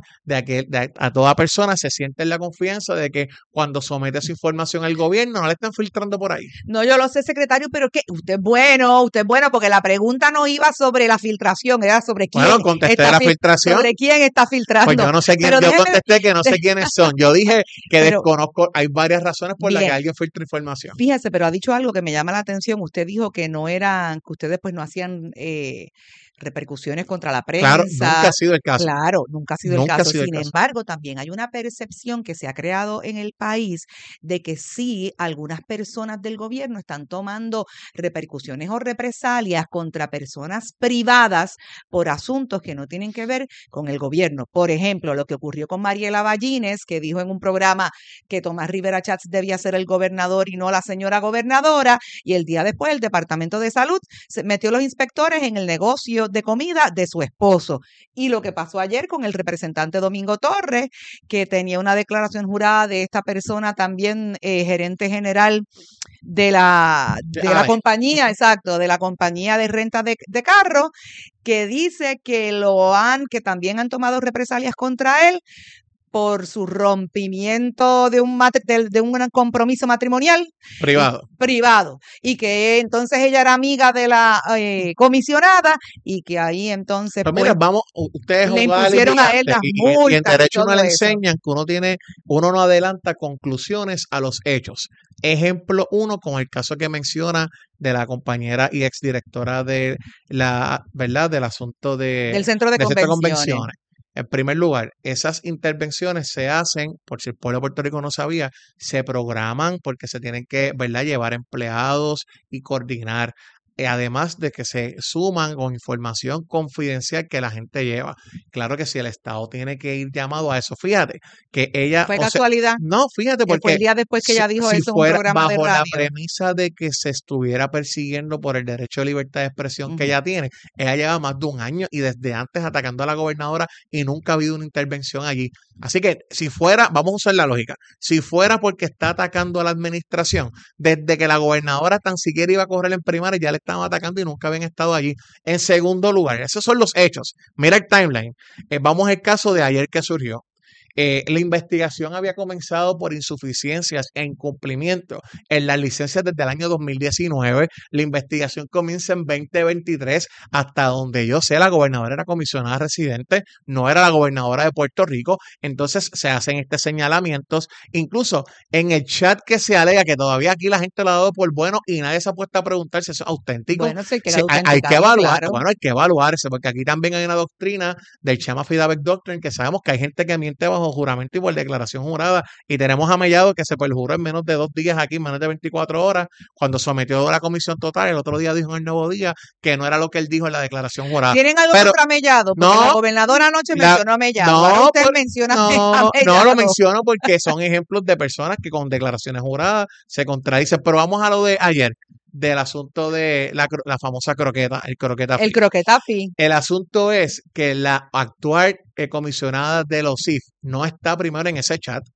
[SPEAKER 2] a toda persona se siente en la confianza de que cuando somete su información al gobierno no le están filtrando por ahí.
[SPEAKER 1] No, yo lo sé, secretario, pero que usted es bueno, porque la pregunta no iba sobre la filtración, era sobre quién
[SPEAKER 2] Bueno, contesté la filtración.
[SPEAKER 1] sobre quién está filtrando.
[SPEAKER 2] Pues yo no sé quién,
[SPEAKER 1] Pero
[SPEAKER 2] yo
[SPEAKER 1] déjeme-
[SPEAKER 2] contesté que no sé quiénes son. Yo dije que
[SPEAKER 1] Pero-
[SPEAKER 2] desconozco, hay varias razones por las que
[SPEAKER 1] Bien.
[SPEAKER 2] alguien filtra información.
[SPEAKER 1] Fíjese, pero ha dicho algo que me llama la atención. Usted dijo que que ustedes pues no hacían repercusiones contra la
[SPEAKER 2] Claro,
[SPEAKER 1] prensa.
[SPEAKER 2] nunca ha sido el caso.
[SPEAKER 1] Claro, nunca ha sido
[SPEAKER 2] Nunca ha
[SPEAKER 1] el caso.
[SPEAKER 2] sido el
[SPEAKER 1] Sin
[SPEAKER 2] caso.
[SPEAKER 1] embargo, también hay una percepción que se ha creado en el país de que sí, algunas personas del gobierno están tomando repercusiones o represalias contra personas privadas por asuntos que no tienen que ver con el gobierno. Por ejemplo, lo que ocurrió con Mariela Ballines, que dijo en un programa que Tomás Rivera Chats debía ser el gobernador y no la señora gobernadora, y el día después el Departamento de Salud se metió los inspectores en el negocio de comida de su esposo. Y lo que pasó ayer con el representante Domingo Torres, que tenía una declaración jurada de esta persona también gerente general de la compañía, exacto, de la compañía de renta de carros, que dice que que también han tomado represalias contra él por su rompimiento de un compromiso matrimonial privado, y que entonces ella era amiga de la comisionada y que ahí entonces
[SPEAKER 2] Pero mira, ustedes
[SPEAKER 1] le impusieron a él las multas
[SPEAKER 2] y en derecho no
[SPEAKER 1] todo
[SPEAKER 2] le
[SPEAKER 1] eso.
[SPEAKER 2] enseñan que uno no adelanta conclusiones a los hechos. Ejemplo 1 con el caso que menciona de la compañera y exdirectora de del asunto
[SPEAKER 1] del centro de convenciones.
[SPEAKER 2] En primer lugar, esas intervenciones se hacen, por si el pueblo de Puerto Rico no sabía, se programan porque se tienen que, llevar empleados y coordinar. Además de que se suman con información confidencial que la gente lleva. Claro que si el Estado tiene que ir llamado a eso, fíjate que ella...
[SPEAKER 1] ¿Fue casualidad?
[SPEAKER 2] No, fíjate,
[SPEAKER 1] Que fue
[SPEAKER 2] porque
[SPEAKER 1] el día después que ella dijo
[SPEAKER 2] si
[SPEAKER 1] eso en un
[SPEAKER 2] fuera
[SPEAKER 1] programa de
[SPEAKER 2] bajo
[SPEAKER 1] radio.
[SPEAKER 2] la premisa de que se estuviera persiguiendo por el derecho de libertad de expresión que ella tiene, ella lleva más de un año y desde antes atacando a la gobernadora y nunca ha habido una intervención allí. Así que si fuera, vamos a usar la lógica, si fuera porque está atacando a la administración, desde que la gobernadora tan siquiera iba a correr en primaria ya le estaban atacando y nunca habían estado allí. En segundo lugar, esos son los hechos. Mira el timeline. Vamos al caso de ayer que surgió. La investigación había comenzado por insuficiencias e incumplimiento en las licencias desde el año 2019. La investigación comienza en 2023. Hasta donde yo sé, la gobernadora era comisionada residente, no era la gobernadora de Puerto Rico. Entonces se hacen estos señalamientos. Incluso en el chat que se alega, que todavía aquí la gente lo ha dado por bueno y nadie se ha puesto a preguntar si eso es auténtico.
[SPEAKER 1] Bueno, sí,
[SPEAKER 2] hay que evaluar,
[SPEAKER 1] claro.
[SPEAKER 2] bueno, hay que evaluarse, porque aquí también hay una doctrina del Chama Affidavit Doctrine que sabemos que hay gente que miente bajo juramento y por declaración jurada, y tenemos a Mellado que se perjuró en menos de 2 días aquí, en menos de 24 horas, cuando sometió a la comisión total. El otro día dijo en el Nuevo Día que no era lo que él dijo en la declaración jurada.
[SPEAKER 1] ¿Tienen algo contra Mellado? Porque la gobernadora anoche mencionó a Mellado. Ahora usted menciona a Mellado.
[SPEAKER 2] No, lo menciono porque son ejemplos de personas que con declaraciones juradas se contradicen. Pero vamos a lo de ayer, del asunto de la famosa croqueta, el croqueta
[SPEAKER 1] El croqueta fee.
[SPEAKER 2] El asunto es que la actual comisionada de los CIF no está primero en ese chat.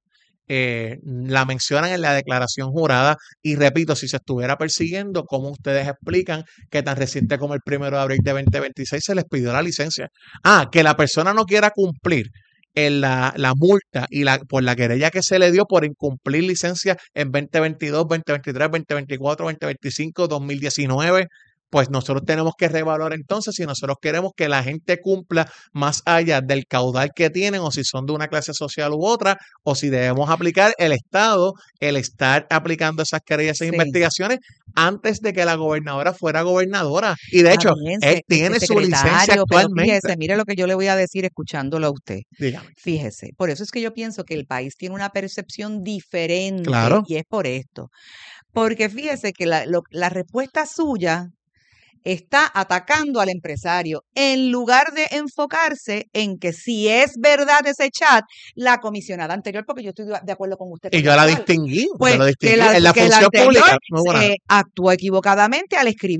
[SPEAKER 2] La mencionan en la declaración jurada y repito, si se estuviera persiguiendo, ¿cómo ustedes explican que tan reciente como el 1 de abril de 2026 se les pidió la licencia? Que la persona no quiera cumplir en la multa y por la querella que se le dio por incumplir licencia en 2022, 2023, 2024, 2025, 2019, pues nosotros tenemos que reevaluar entonces si nosotros queremos que la gente cumpla más allá del caudal que tienen, o si son de una clase social u otra, o si debemos aplicar el Estado, el estar aplicando esas querellas e investigaciones antes de que la gobernadora fuera gobernadora. Y de hecho, él tiene su licencia actualmente.
[SPEAKER 1] Fíjese, mire lo que yo le voy a decir escuchándolo a usted.
[SPEAKER 2] Dígame.
[SPEAKER 1] Fíjese, por eso es que yo pienso que el país tiene una percepción diferente, y es por esto. Porque fíjese que la respuesta suya está atacando al empresario en lugar de enfocarse en que si es verdad ese chat, la comisionada anterior, porque yo estoy de acuerdo con usted.
[SPEAKER 2] Y yo la distinguí,
[SPEAKER 1] pues,
[SPEAKER 2] en la función pública.
[SPEAKER 1] Actuó equivocadamente al escribir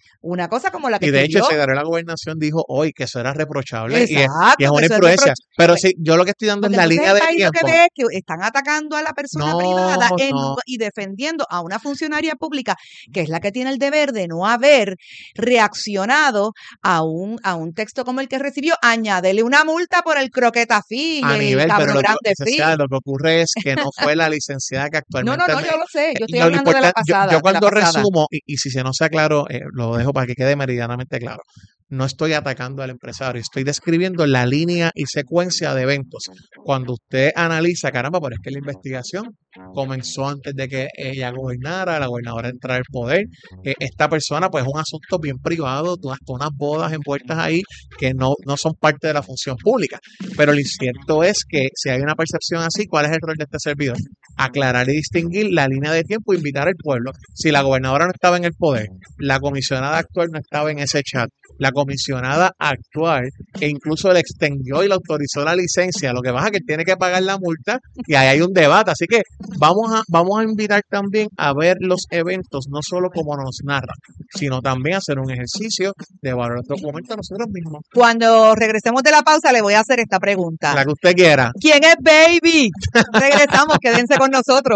[SPEAKER 1] una cosa como la que
[SPEAKER 2] Y de hecho, el
[SPEAKER 1] escribió.
[SPEAKER 2] secretario de la Gobernación dijo hoy que eso era reprochable y es
[SPEAKER 1] Exacto, que
[SPEAKER 2] una
[SPEAKER 1] eso es
[SPEAKER 2] influencia. Pero
[SPEAKER 1] pues,
[SPEAKER 2] sí, yo lo que estoy dando es
[SPEAKER 1] porque
[SPEAKER 2] la
[SPEAKER 1] entonces
[SPEAKER 2] línea
[SPEAKER 1] el
[SPEAKER 2] de
[SPEAKER 1] país lo que
[SPEAKER 2] tiempo.
[SPEAKER 1] ve es que están atacando a la persona privada
[SPEAKER 2] No.
[SPEAKER 1] y defendiendo a una funcionaria pública que es la que tiene el deber de no haber reaccionado a un texto como el que recibió. Añádele una multa por el croqueta fee y
[SPEAKER 2] A
[SPEAKER 1] el
[SPEAKER 2] nivel, pero
[SPEAKER 1] cabro
[SPEAKER 2] lo que,
[SPEAKER 1] grande
[SPEAKER 2] licenciada,
[SPEAKER 1] fee.
[SPEAKER 2] lo que ocurre es que no fue la licenciada que
[SPEAKER 1] No,
[SPEAKER 2] actualmente
[SPEAKER 1] yo lo sé. Yo estoy
[SPEAKER 2] lo
[SPEAKER 1] hablando de la
[SPEAKER 2] importante, yo
[SPEAKER 1] pasada, de la
[SPEAKER 2] cuando
[SPEAKER 1] pasada.
[SPEAKER 2] resumo, y si se no sea claro, lo dejo para que quede meridianamente claro. No estoy atacando al empresario, estoy describiendo la línea y secuencia de eventos. Cuando usted analiza, caramba, pero es que la investigación comenzó antes de que ella gobernara, la gobernadora entrara al poder. Esta persona, pues es un asunto bien privado, hasta unas bodas envueltas ahí que no son parte de la función pública. Pero lo cierto es que si hay una percepción así, ¿cuál es el rol de este servidor? Aclarar y distinguir la línea de tiempo e invitar al pueblo. Si la gobernadora no estaba en el poder, la comisionada actual no estaba en ese chat, la comisionada actual e incluso le extendió y le autorizó la licencia, lo que pasa es que tiene que pagar la multa y ahí hay un debate. Así que vamos a invitar también a ver los eventos, no solo como nos narran, sino también hacer un ejercicio de valorar el documento nosotros mismos.
[SPEAKER 1] Cuando regresemos de la pausa le voy a hacer esta pregunta.
[SPEAKER 2] La que usted quiera.
[SPEAKER 1] ¿Quién es Baby? Regresamos, quédense con nosotros.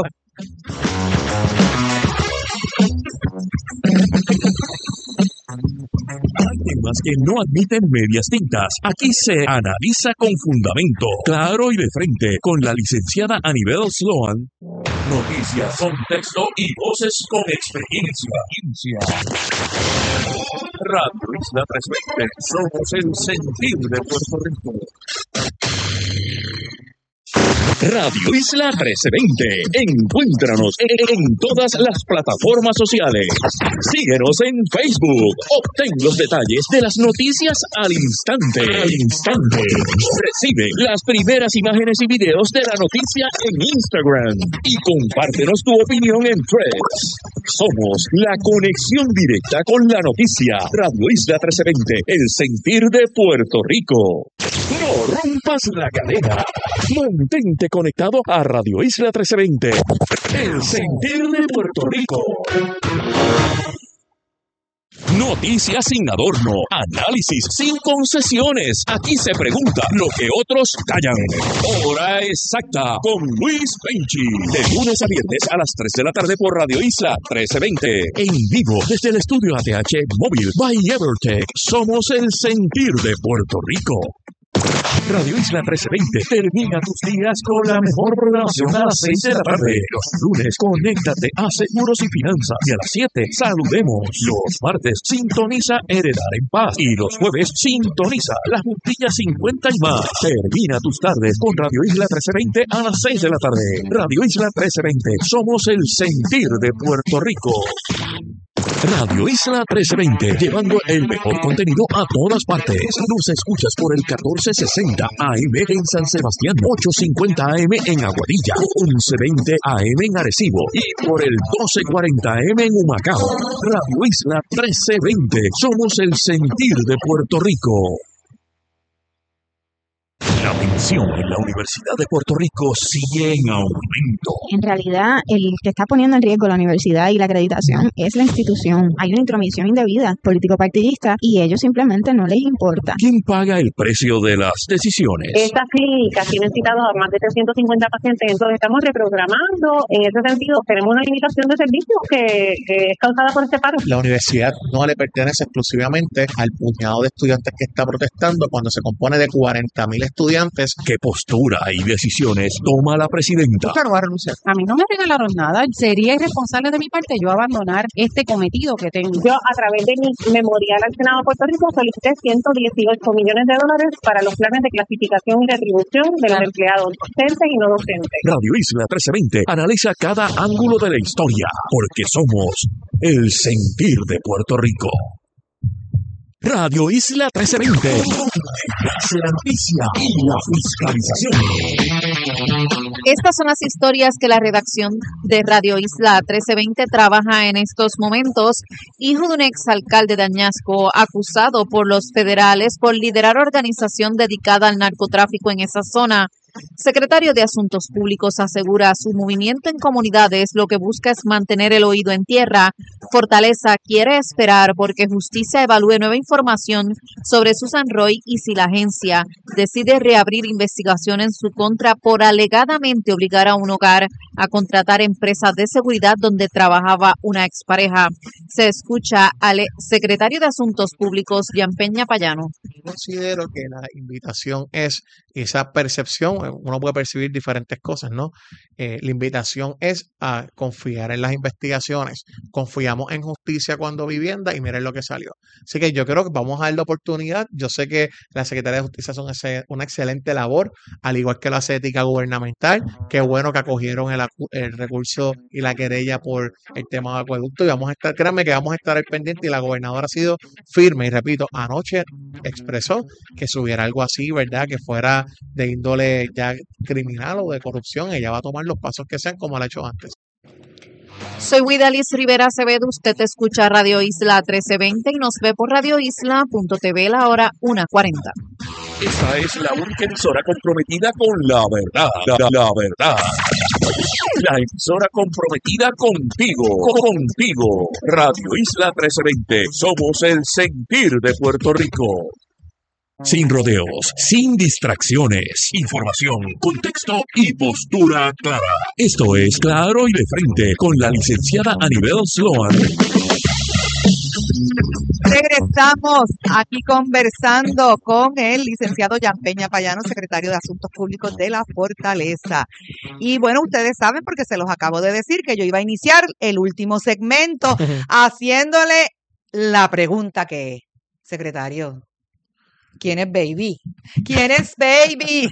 [SPEAKER 3] Hay temas que no admiten medias tintas. Aquí se analiza con fundamento, claro y de frente, con la licenciada Anibel Sloan. Noticias, contexto y voces con experiencia. Radio Isla 320, somos el sentir de Puerto Rico. Radio Isla 1320. Encuéntranos en todas las plataformas sociales. Síguenos en Facebook. Obtén los detalles de las noticias al instante. Recibe las primeras imágenes y videos de la noticia en Instagram. Y compártenos tu opinión en Threads. Somos la conexión directa con la noticia. Radio Isla 1320. El sentir de Puerto Rico. No rompas la cadena. Mantente conectado a Radio Isla 1320. El sentir de Puerto Rico. Noticias sin adorno, análisis sin concesiones. Aquí se pregunta lo que otros callan. Hora exacta con Luis Penchi. De lunes a viernes a las 3 de la tarde por Radio Isla 1320. En vivo desde el estudio ATH Móvil by Evertech. Somos el sentir de Puerto Rico. Radio Isla 1320 termina tus días con la mejor programación a las 6 de la tarde. Los lunes, conéctate a Seguros y Finanzas. Y a las 7, saludemos. Los martes, sintoniza Heredar en Paz. Y los jueves, sintoniza La Juntilla 50 y más. Termina tus tardes con Radio Isla 1320 a las 6 de la tarde. Radio Isla 1320. Somos el sentir de Puerto Rico. Radio Isla 1320, llevando el mejor contenido a todas partes. Nos escuchas por el 1460 AM en San Sebastián, 850 AM en Aguadilla, 1120 AM en Arecibo y por el 1240 AM en Humacao. Radio Isla 1320, somos el sentir de Puerto Rico. La tensión en la Universidad de Puerto Rico sigue en aumento.
[SPEAKER 5] En realidad, el que está poniendo en riesgo la universidad y la acreditación es la institución. Hay una intromisión indebida político-partidista y ellos simplemente no les importa.
[SPEAKER 3] ¿Quién paga el precio de las decisiones?
[SPEAKER 6] Estas clínicas tienen citados a más de 350 pacientes, entonces estamos reprogramando. En ese sentido, tenemos una limitación de servicios que es causada por este paro.
[SPEAKER 2] La universidad no le pertenece exclusivamente al puñado de estudiantes que está protestando cuando se compone de 40,000 estudiantes.
[SPEAKER 3] ¿Qué postura y decisiones toma la presidenta?
[SPEAKER 2] Usted no va a renunciar.
[SPEAKER 7] A mí no me regalaron nada. Sería irresponsable de mi parte yo abandonar este cometido que tengo.
[SPEAKER 6] Yo, a través de mi memorial al Senado de Puerto Rico, solicité $118 millones para los planes de clasificación y retribución de los empleados docentes y no docentes.
[SPEAKER 3] Radio Isla 1320 analiza cada ángulo de la historia, porque somos el sentir de Puerto Rico. Radio Isla 1320. La noticia y la fiscalización.
[SPEAKER 8] Estas son las historias que la redacción de Radio Isla 1320 trabaja en estos momentos. Hijo de un exalcalde de Añasco, acusado por los federales por liderar organización dedicada al narcotráfico en esa zona, Secretario de Asuntos Públicos asegura su movimiento en comunidades lo que busca es mantener el oído en tierra. Fortaleza quiere esperar porque Justicia evalúe nueva información sobre Susan Roy y si la agencia decide reabrir investigación en su contra por alegadamente obligar a un hogar a contratar empresas de seguridad donde trabajaba una expareja. Se escucha al secretario de Asuntos Públicos, Jean Peña Payano.
[SPEAKER 2] Considero que la invitación es esa percepción, uno puede percibir diferentes cosas, ¿no? La invitación es a confiar en las investigaciones. Confiamos en Justicia cuando vivienda y miren lo que salió. Así que yo creo que vamos a dar la oportunidad. Yo sé que la Secretaría de Justicia hace una excelente labor, al igual que la hace Ética Gubernamental. Qué bueno que acogieron el recurso y la querella por el tema de acueducto y vamos a estar, créanme que vamos a estar al pendiente y la gobernadora ha sido firme y repito, anoche expresó que si hubiera algo así, ¿verdad? Que fuera de índole ya criminal o de corrupción, ella va a tomar los pasos que sean como lo ha hecho antes.
[SPEAKER 8] Soy Widalis Rivera Acevedo, usted escucha Radio Isla 1320 y nos ve por radioisla.tv la hora 1:40.
[SPEAKER 3] Esta es la única emisora comprometida con la verdad. La verdad. La emisora comprometida contigo. Radio Isla 1320. Somos el sentir de Puerto Rico. Sin rodeos, sin distracciones, información, contexto y postura clara. Esto es Claro y de Frente con la licenciada Anibel Sloan.
[SPEAKER 1] Regresamos aquí conversando con el licenciado Jean Peña Payano, secretario de Asuntos Públicos de la Fortaleza. Y bueno, ustedes saben, porque se los acabo de decir, que yo iba a iniciar el último segmento haciéndole la pregunta que es, secretario, ¿quién es Baby? ¿Quién es Baby?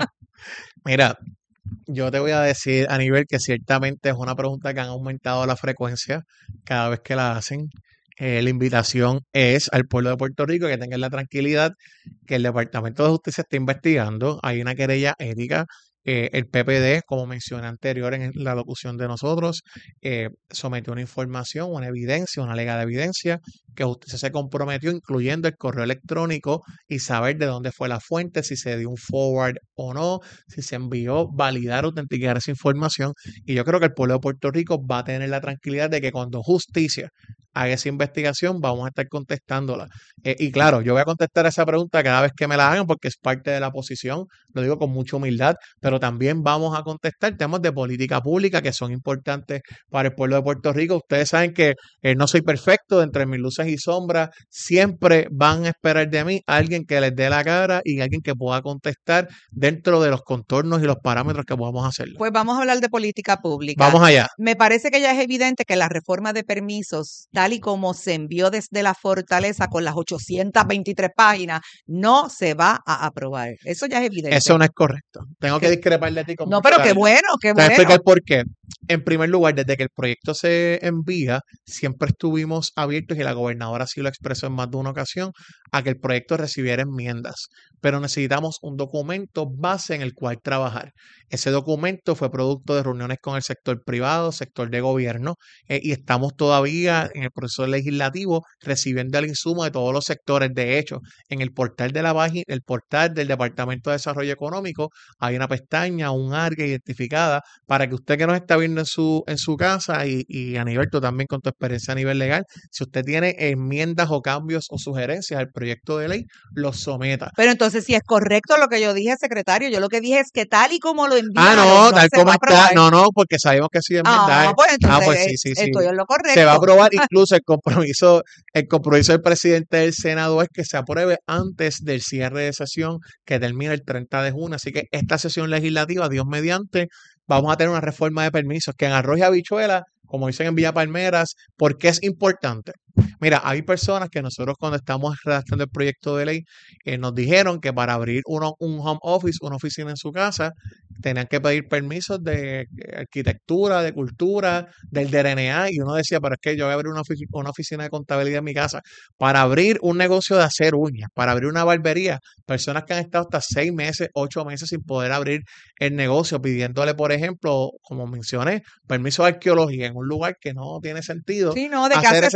[SPEAKER 2] Mira, yo te voy a decir, Anibel, que ciertamente es una pregunta que han aumentado la frecuencia cada vez que la hacen. La invitación es al pueblo de Puerto Rico que tengan la tranquilidad que el Departamento de Justicia está investigando. Hay una querella ética. El PPD, como mencioné anterior en la locución de nosotros, sometió una información, una evidencia, una alegada evidencia que Justicia se comprometió, incluyendo el correo electrónico y saber de dónde fue la fuente, si se dio un forward o no, si se envió, validar, autenticar esa información. Y yo creo que el pueblo de Puerto Rico va a tener la tranquilidad de que cuando Justicia haga esa investigación, vamos a estar contestándola. Y claro, yo voy a contestar esa pregunta cada vez que me la hagan porque es parte de la posición, lo digo con mucha humildad, pero también vamos a contestar temas de política pública que son importantes para el pueblo de Puerto Rico. Ustedes saben que no soy perfecto, entre mis luces y sombras, siempre van a esperar de mí a alguien que les dé la cara y alguien que pueda contestar dentro de los contornos y los parámetros que podamos hacerlo.
[SPEAKER 1] Pues vamos a hablar de política pública.
[SPEAKER 2] Vamos allá.
[SPEAKER 1] Me parece que ya es evidente que la reforma de permisos, tal y como se envió desde la Fortaleza con las 823 páginas, no se va a aprobar. Eso ya es evidente.
[SPEAKER 2] Eso no es correcto. Tengo que discrepar de ti.
[SPEAKER 1] No, pero qué bueno, qué
[SPEAKER 2] Te voy a
[SPEAKER 1] bueno.
[SPEAKER 2] explicar por qué. En primer lugar, desde que el proyecto se envía, siempre estuvimos abiertos y la gobernadora sí lo expresó en más de una ocasión, a que el proyecto recibiera enmiendas. Pero necesitamos un documento base en el cual trabajar. Ese documento fue producto de reuniones con el sector privado, sector de gobierno, y estamos todavía en el proceso legislativo recibiendo el insumo de todos los sectores. De hecho, en el portal de la página, el portal del Departamento de Desarrollo Económico, hay una pestaña, un área identificada para que usted que nos está viendo en su casa y Aníbal, tú también con tu experiencia a nivel legal, si usted tiene enmiendas o cambios o sugerencias al proyecto de ley, los someta.
[SPEAKER 1] Pero entonces, si es correcto lo que yo dije, secretario, yo lo que dije es que tal y como lo enviaron,
[SPEAKER 2] no, tal
[SPEAKER 1] se va
[SPEAKER 2] como
[SPEAKER 1] a
[SPEAKER 2] está,
[SPEAKER 1] aprobar.
[SPEAKER 2] no, porque sabemos que sí enmendar.
[SPEAKER 1] Pues entonces
[SPEAKER 2] Pues sí.
[SPEAKER 1] estoy en lo correcto.
[SPEAKER 2] Se va a aprobar, incluso el compromiso del presidente del Senado es que se apruebe antes del cierre de sesión que termina el 30 de junio. Así que esta sesión legislativa, Dios mediante, vamos a tener una reforma de permisos que en arroz y habichuela, como dicen en Villa Palmeras, porque es importante. Mira, hay personas que nosotros cuando estamos redactando el proyecto de ley nos dijeron que para abrir un home office, una oficina en su casa, tenían que pedir permisos de arquitectura, de cultura, del DRNA, y uno decía, pero es que yo voy a abrir una oficina de contabilidad en mi casa. Para abrir un negocio de hacer uñas, para abrir una barbería, personas que han estado hasta 6 meses, 8 meses sin poder abrir el negocio, pidiéndole, por ejemplo, como mencioné, permiso de arqueología en un lugar que no tiene sentido.
[SPEAKER 1] Sí, no, de que
[SPEAKER 2] hacer
[SPEAKER 1] hace
[SPEAKER 2] ese tipo
[SPEAKER 1] falta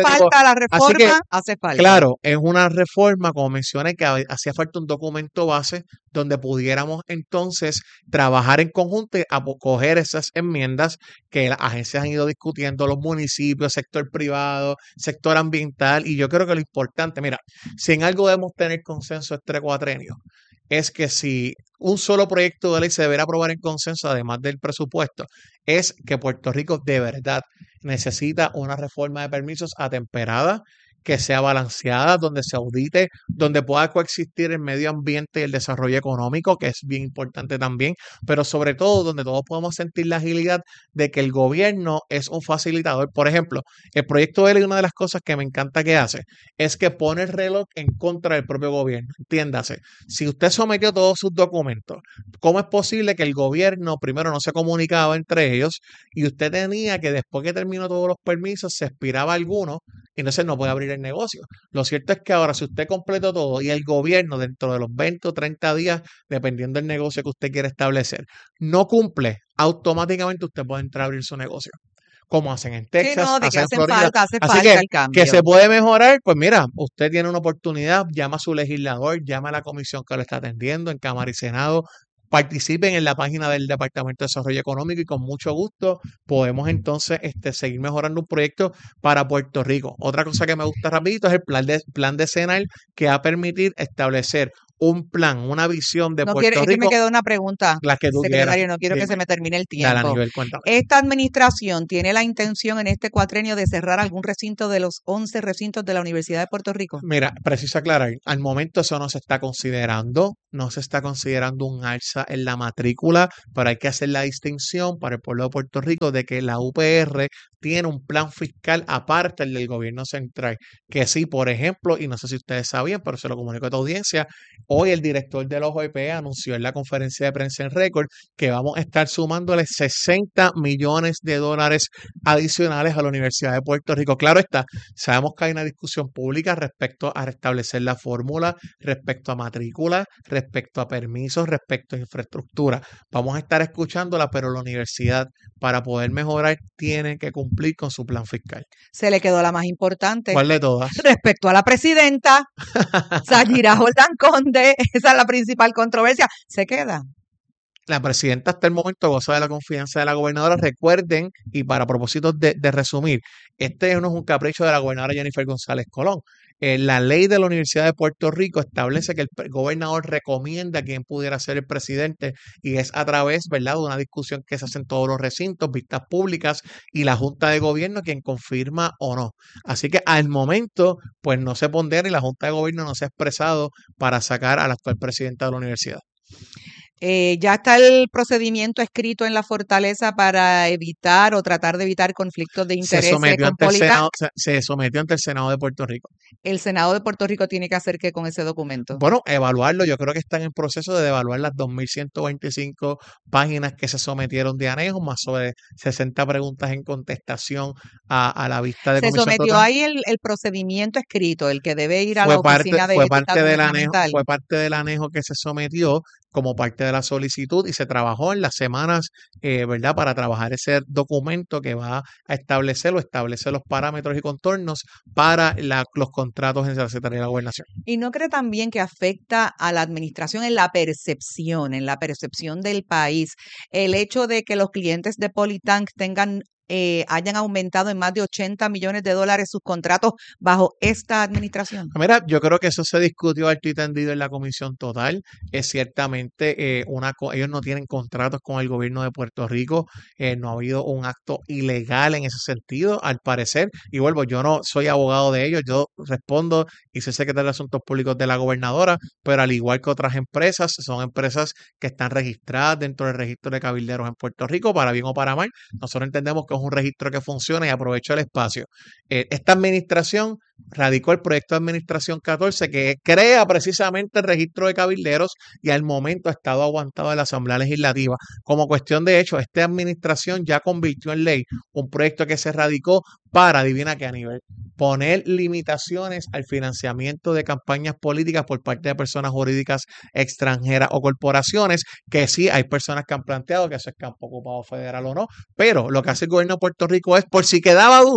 [SPEAKER 1] la
[SPEAKER 2] Así que,
[SPEAKER 1] reforma, hace falta.
[SPEAKER 2] claro, es una reforma, como mencioné, que hacía falta un documento base donde pudiéramos entonces trabajar en conjunto y coger esas enmiendas que las agencias han ido discutiendo, los municipios, sector privado, sector ambiental, y yo creo que lo importante, mira, si en algo debemos tener consenso este cuatrenio, es que si un solo proyecto de ley se deberá aprobar en consenso, además del presupuesto, es que Puerto Rico de verdad necesita una reforma de permisos atemperada, que sea balanceada, donde se audite, donde pueda coexistir el medio ambiente y el desarrollo económico, que es bien importante también, pero sobre todo donde todos podemos sentir la agilidad de que el gobierno es un facilitador. Por ejemplo, el proyecto de ley, una de las cosas que me encanta que hace es que pone el reloj en contra del propio gobierno. Entiéndase, si usted sometió todos sus documentos, ¿cómo es posible que el gobierno primero no se comunicaba entre ellos y usted tenía que después que terminó todos los permisos se expiraba alguno? Entonces no puede abrir el negocio. Lo cierto es que ahora, si usted completó todo y el gobierno dentro de los 20 o 30 días, dependiendo del negocio que usted quiera establecer, no cumple, automáticamente usted puede entrar a abrir su negocio. Como hacen en
[SPEAKER 1] Sí,
[SPEAKER 2] Texas,
[SPEAKER 1] no, de que
[SPEAKER 2] hacen en
[SPEAKER 1] hacen
[SPEAKER 2] Florida.
[SPEAKER 1] falta, hace
[SPEAKER 2] Así
[SPEAKER 1] falta el
[SPEAKER 2] que
[SPEAKER 1] cambio.
[SPEAKER 2] se puede mejorar, pues mira, usted tiene una oportunidad, llama a su legislador, llama a la comisión que lo está atendiendo en Cámara y Senado. Participen en la página del Departamento de Desarrollo Económico y con mucho gusto podemos entonces seguir mejorando un proyecto para Puerto Rico. Otra cosa que me gusta rapidito es el plan decenal que va a permitir establecer un plan, una visión de
[SPEAKER 1] No
[SPEAKER 2] Puerto
[SPEAKER 1] quiero, es que me
[SPEAKER 2] Rico,
[SPEAKER 1] quedó una pregunta,
[SPEAKER 2] las que tú quieras.
[SPEAKER 1] secretario, no quiero que
[SPEAKER 2] Dime.
[SPEAKER 1] se me termine el
[SPEAKER 2] Dale,
[SPEAKER 1] tiempo.
[SPEAKER 2] Aníbal, cuéntame.
[SPEAKER 1] ¿Esta administración tiene la intención en este cuatrenio de cerrar algún recinto de los 11 recintos de la Universidad de Puerto Rico?
[SPEAKER 2] Mira, preciso aclarar, al momento eso no se está considerando, no se está considerando un alza en la matrícula, pero hay que hacer la distinción para el pueblo de Puerto Rico de que la UPR tiene un plan fiscal aparte del gobierno central, que sí, por ejemplo, y no sé si ustedes sabían, pero se lo comunico a tu audiencia, hoy el director de los OEP anunció en la conferencia de prensa en Récord que vamos a estar sumándole $60 millones adicionales a la Universidad de Puerto Rico. Claro está, sabemos que hay una discusión pública respecto a restablecer la fórmula, respecto a matrícula, respecto a permisos, respecto a infraestructura. Vamos a estar escuchándola, pero la universidad, para poder mejorar, tiene que cumplir con su plan fiscal.
[SPEAKER 1] Se le quedó la más importante.
[SPEAKER 2] ¿Cuál de todas?
[SPEAKER 1] Respecto a la presidenta, Sayira Jordán Conde, esa es la principal controversia. Se queda.
[SPEAKER 2] La presidenta hasta el momento goza de la confianza de la gobernadora. Recuerden, y para propósitos de resumir, este no es un capricho de la gobernadora Jennifer González Colón. La ley de la Universidad de Puerto Rico establece que el gobernador recomienda a quien pudiera ser el presidente y es a través, ¿verdad?, de una discusión que se hace en todos los recintos, vistas públicas y la Junta de Gobierno quien confirma o no. Así que al momento, pues no se pondera y la Junta de Gobierno no se ha expresado para sacar al actual presidente de la universidad.
[SPEAKER 1] Ya está el procedimiento escrito en la fortaleza para evitar o tratar de evitar conflictos de intereses con Politank.
[SPEAKER 2] Se sometió ante el Senado de Puerto Rico.
[SPEAKER 1] El Senado de Puerto Rico tiene que hacer ¿qué con ese documento?
[SPEAKER 2] Bueno, evaluarlo. Yo creo que están en proceso de evaluar las 2.125 páginas que se sometieron de anejo, más sobre 60 preguntas en contestación a la vista de
[SPEAKER 1] Se
[SPEAKER 2] comisión
[SPEAKER 1] sometió
[SPEAKER 2] total.
[SPEAKER 1] ahí el procedimiento escrito, el que debe ir a la oficina de
[SPEAKER 2] fue
[SPEAKER 1] estatus
[SPEAKER 2] parte del anejo,
[SPEAKER 1] gubernamental.
[SPEAKER 2] fue parte del anejo que se sometió como parte de la solicitud y se trabajó en las semanas, ¿verdad?, para trabajar ese documento que va a establece los parámetros y contornos para los contratos en la Secretaría de la Gobernación.
[SPEAKER 1] ¿Y no cree también que afecta a la administración en la percepción del país, el hecho de que los clientes de Politank hayan aumentado en más de $80 millones sus contratos bajo esta administración?
[SPEAKER 2] Mira, yo creo que eso se discutió alto y tendido en la comisión total. Es ciertamente ellos no tienen contratos con el gobierno de Puerto Rico, no ha habido un acto ilegal en ese sentido, al parecer. Y vuelvo, yo no soy abogado de ellos, yo respondo y soy secretario de Asuntos Públicos de la gobernadora, pero al igual que otras empresas, son empresas que están registradas dentro del registro de cabilderos en Puerto Rico, para bien o para mal. Nosotros entendemos que es un registro que funciona y aprovecho el espacio. Esta administración radicó el proyecto de administración 14 que crea precisamente el registro de cabilderos y al momento ha estado aguantado en la Asamblea Legislativa. Como cuestión de hecho, esta administración ya convirtió en ley un proyecto que se radicó para, adivina qué, a nivel, poner limitaciones al financiamiento de campañas políticas por parte de personas jurídicas extranjeras o corporaciones, que sí hay personas que han planteado que eso es campo ocupado federal o no, pero lo que hace el gobierno de Puerto Rico es, por si quedaba duda,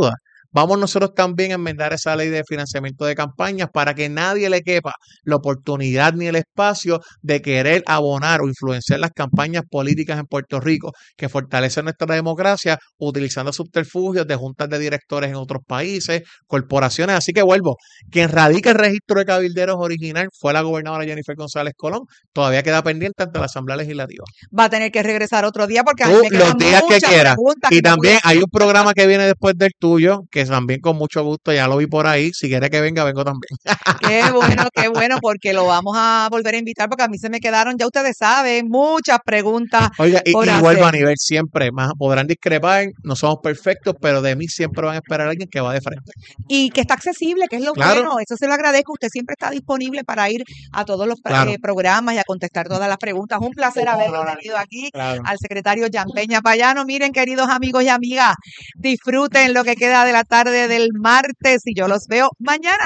[SPEAKER 2] vamos nosotros también a enmendar esa ley de financiamiento de campañas para que nadie le quepa la oportunidad ni el espacio de querer abonar o influenciar las campañas políticas en Puerto Rico, que fortalecen nuestra democracia utilizando subterfugios de juntas de directores en otros países, corporaciones. Así que vuelvo, quien radica el registro de cabilderos original fue la gobernadora Jennifer González Colón. Todavía queda pendiente ante la Asamblea Legislativa.
[SPEAKER 1] Va a tener que regresar otro día porque a mí
[SPEAKER 2] Tú
[SPEAKER 1] me quedan
[SPEAKER 2] los días que
[SPEAKER 1] muchas
[SPEAKER 2] quieras.
[SPEAKER 1] preguntas
[SPEAKER 2] Y
[SPEAKER 1] que no voy
[SPEAKER 2] también
[SPEAKER 1] a
[SPEAKER 2] hay
[SPEAKER 1] hacer.
[SPEAKER 2] un programa que viene después del tuyo, que también con mucho gusto, ya lo vi por ahí. Si quiere que venga, vengo también.
[SPEAKER 1] Qué bueno, porque lo vamos a volver a invitar porque a mí se me quedaron, ya ustedes saben, muchas preguntas
[SPEAKER 2] Oiga, y
[SPEAKER 1] por
[SPEAKER 2] vuelvo a
[SPEAKER 1] hacer.
[SPEAKER 2] nivel siempre, más podrán discrepar, no somos perfectos, pero de mí siempre van a esperar a alguien que va de frente.
[SPEAKER 1] Y que está accesible, que es lo
[SPEAKER 2] Claro.
[SPEAKER 1] bueno, eso se lo agradezco. Usted siempre está disponible para ir a todos los
[SPEAKER 2] Claro.
[SPEAKER 1] programas y a contestar todas las preguntas. Un placer haberlo tenido aquí
[SPEAKER 2] Claro.
[SPEAKER 1] al secretario Jan Peña Payano. Miren, queridos amigos y amigas, disfruten lo que queda de la tarde del martes y yo los veo mañana.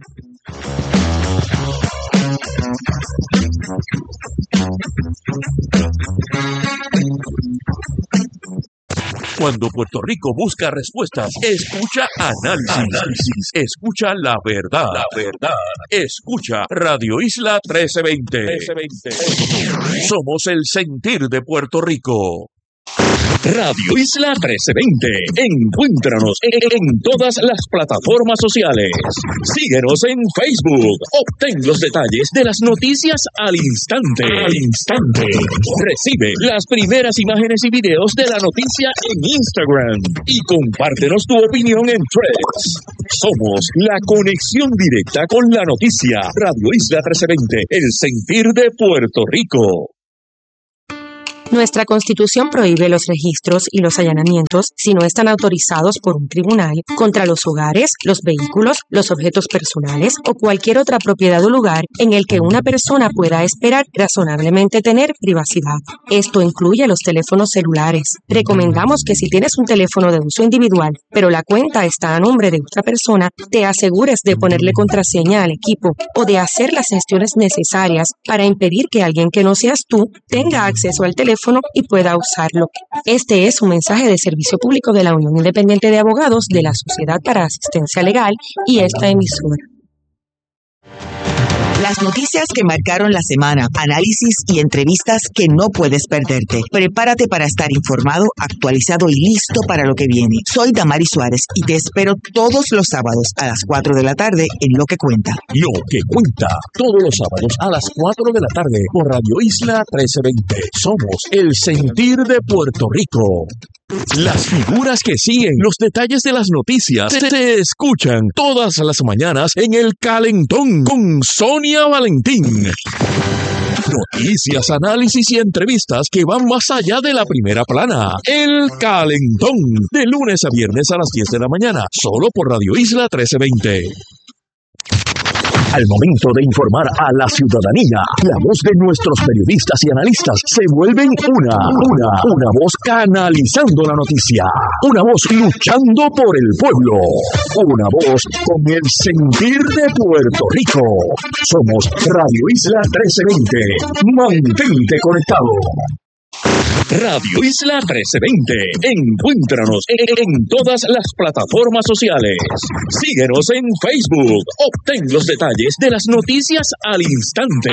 [SPEAKER 3] Cuando Puerto Rico busca respuestas, escucha análisis. Escucha la verdad. Escucha Radio Isla 1320. Somos el sentir de Puerto Rico. Radio Isla 1320. Encuéntranos en todas las plataformas sociales. Síguenos en Facebook. Obtén los detalles de las noticias al instante. Recibe las primeras imágenes y videos de la noticia en Instagram. Y compártenos tu opinión en Threads. Somos la conexión directa con la noticia. Radio Isla 1320. El sentir de Puerto Rico.
[SPEAKER 9] Nuestra Constitución prohíbe los registros y los allanamientos si no están autorizados por un tribunal contra los hogares, los vehículos, los objetos personales o cualquier otra propiedad o lugar en el que una persona pueda esperar razonablemente tener privacidad. Esto incluye los teléfonos celulares. Recomendamos que si tienes un teléfono de uso individual, pero la cuenta está a nombre de otra persona, te asegures de ponerle contraseña al equipo o de hacer las gestiones necesarias para impedir que alguien que no seas tú tenga acceso al teléfono y pueda usarlo. Este es un mensaje de servicio público de la Unión Independiente de Abogados de la Sociedad para Asistencia Legal y esta emisora.
[SPEAKER 10] Las noticias que marcaron la semana, análisis y entrevistas que no puedes perderte. Prepárate para estar informado, actualizado y listo para lo que viene. Soy Damari Suárez y te espero todos los sábados a las 4 de la tarde en Lo que Cuenta.
[SPEAKER 3] Lo que cuenta, todos los sábados a las 4 de la tarde por Radio Isla 1320. Somos el sentir de Puerto Rico. Las figuras que siguen, los detalles de las noticias se escuchan todas las mañanas en El Calentón con Sonia Valentín. Noticias, análisis y entrevistas que van más allá de la primera plana. El Calentón, de lunes a viernes a las 10 de la mañana, solo por Radio Isla 1320. Al momento de informar a la ciudadanía, la voz de nuestros periodistas y analistas se vuelven una voz canalizando la noticia, una voz luchando por el pueblo, una voz con el sentir de Puerto Rico. Somos Radio Isla 1320. Mantente conectado. Radio Isla 1320. Encuéntranos en todas las plataformas sociales. Síguenos en Facebook. Obtén los detalles de las noticias al instante.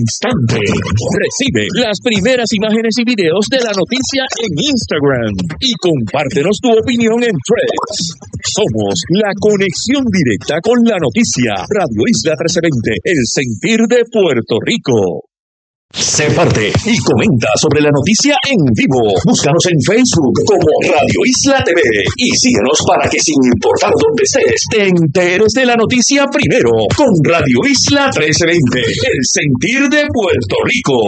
[SPEAKER 3] Recibe las primeras imágenes y videos de la noticia en Instagram. Y compártenos tu opinión en Threads. Somos la conexión directa con la noticia. Radio Isla 1320. El sentir de Puerto Rico. Sé parte y comenta sobre la noticia en vivo. Búscanos en Facebook como Radio Isla TV y síguenos para que sin importar dónde estés, te enteres de la noticia primero con Radio Isla 1320, el sentir de Puerto Rico.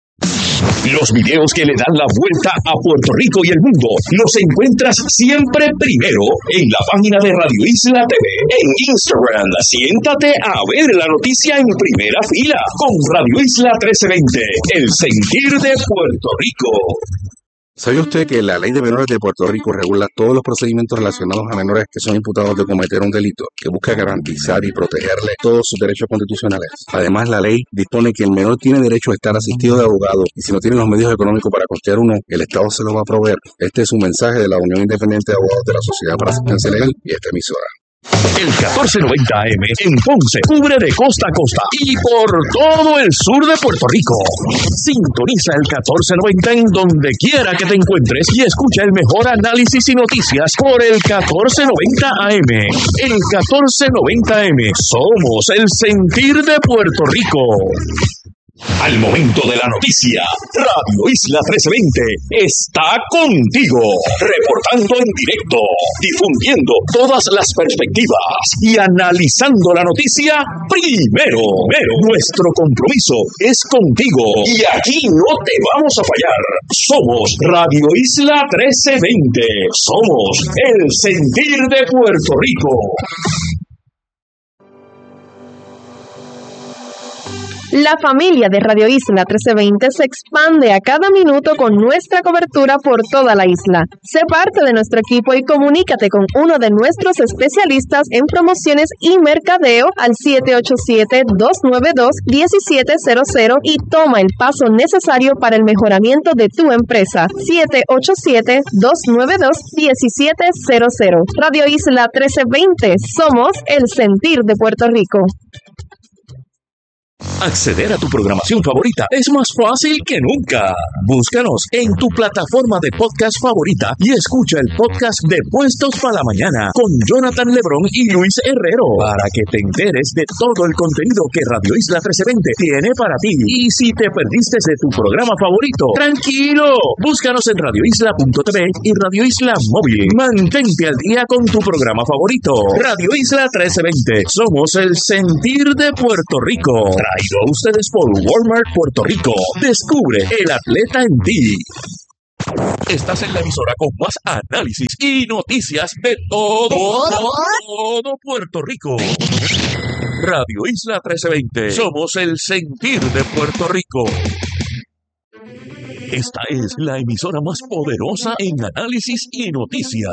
[SPEAKER 3] Los videos que le dan la vuelta a Puerto Rico y el mundo los encuentras siempre primero en la página de Radio Isla TV en Instagram. Siéntate a ver la noticia en primera fila con Radio Isla 1320, el sentir de Puerto Rico.
[SPEAKER 11] ¿Sabe usted que la Ley de Menores de Puerto Rico regula todos los procedimientos relacionados a menores que son imputados de cometer un delito, que busca garantizar y protegerles todos sus derechos constitucionales? Además, la ley dispone que el menor tiene derecho a estar asistido de abogado y si no tiene los medios económicos para costear uno, el Estado se lo va a proveer. Este es un mensaje de la Unión Independiente de Abogados de la Sociedad para Asistencia Legal y esta emisora.
[SPEAKER 3] El 1490 AM en Ponce cubre de costa a costa y por todo el sur de Puerto Rico. Sintoniza el 1490 en donde quiera que te encuentres y escucha el mejor análisis y noticias por el 1490 AM. El 1490 AM. Somos el sentir de Puerto Rico. Al momento de la noticia, Radio Isla 1320 está contigo, reportando en directo, difundiendo todas las perspectivas y analizando la noticia primero. Nuestro compromiso es contigo y aquí no te vamos a fallar. Somos Radio Isla 1320, somos el sentir de Puerto Rico.
[SPEAKER 12] La familia de Radio Isla 1320 se expande a cada minuto con nuestra cobertura por toda la isla. Sé parte de nuestro equipo y comunícate con uno de nuestros especialistas en promociones y mercadeo al 787-292-1700 y toma el paso necesario para el mejoramiento de tu empresa. 787-292-1700. Radio Isla 1320. Somos el sentir de Puerto Rico.
[SPEAKER 3] Acceder a tu programación favorita es más fácil que nunca. Búscanos en tu plataforma de podcast favorita y escucha el podcast de Puestos para la Mañana con Jonathan Lebrón y Luis Herrero para que te enteres de todo el contenido que Radio Isla 1320 tiene para ti. Y si te perdiste de tu programa favorito, tranquilo, búscanos en radioisla.tv y Radio Isla Móvil. Mantente al día con tu programa favorito. Radio Isla 1320. Somos el sentir de Puerto Rico. Traído a ustedes por Walmart Puerto Rico. Descubre el atleta en ti. Estás en la emisora con más análisis y noticias de todo Puerto Rico. Radio Isla 1320. Somos el sentir de Puerto Rico. Esta es la emisora más poderosa en análisis y noticias.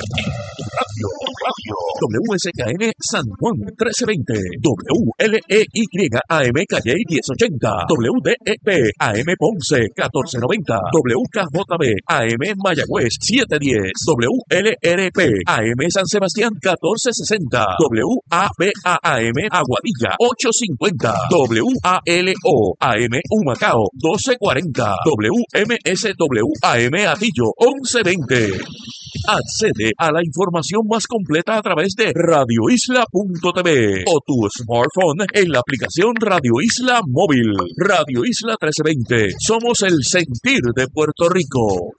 [SPEAKER 3] Radio WSKN San Juan 1320, WLEY AM Calle 1080, WDEP AM Ponce 1490, WKJB AM Mayagüez 710, WLRP AM San Sebastián 1460, WABA AM Aguadilla 850, WALO AM Humacao 1240, WMSW AM Atillo 1120. Accede a la información más completa a través de radioisla.tv o tu smartphone en la aplicación Radio Isla Móvil. Radio Isla 1320. Somos el sentir de Puerto Rico.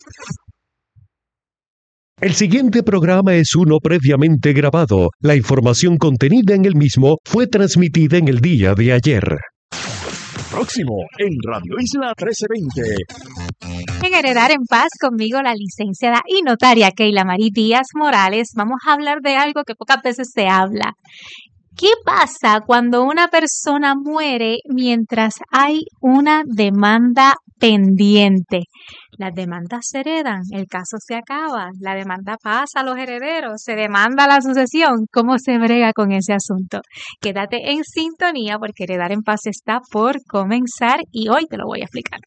[SPEAKER 13] El siguiente programa es uno previamente grabado. La información contenida en el mismo fue transmitida en el día de ayer.
[SPEAKER 3] Próximo en Radio Isla 1320.
[SPEAKER 14] En Heredar en Paz, conmigo la licenciada y notaria Keila Marí Díaz Morales, vamos a hablar de algo que pocas veces se habla. ¿Qué pasa cuando una persona muere mientras hay una demanda pendiente? Las demandas se heredan, el caso se acaba, la demanda pasa a los herederos, se demanda la sucesión. ¿Cómo se brega con ese asunto? Quédate en sintonía porque Heredar en Paz está por comenzar y hoy te lo voy a explicar.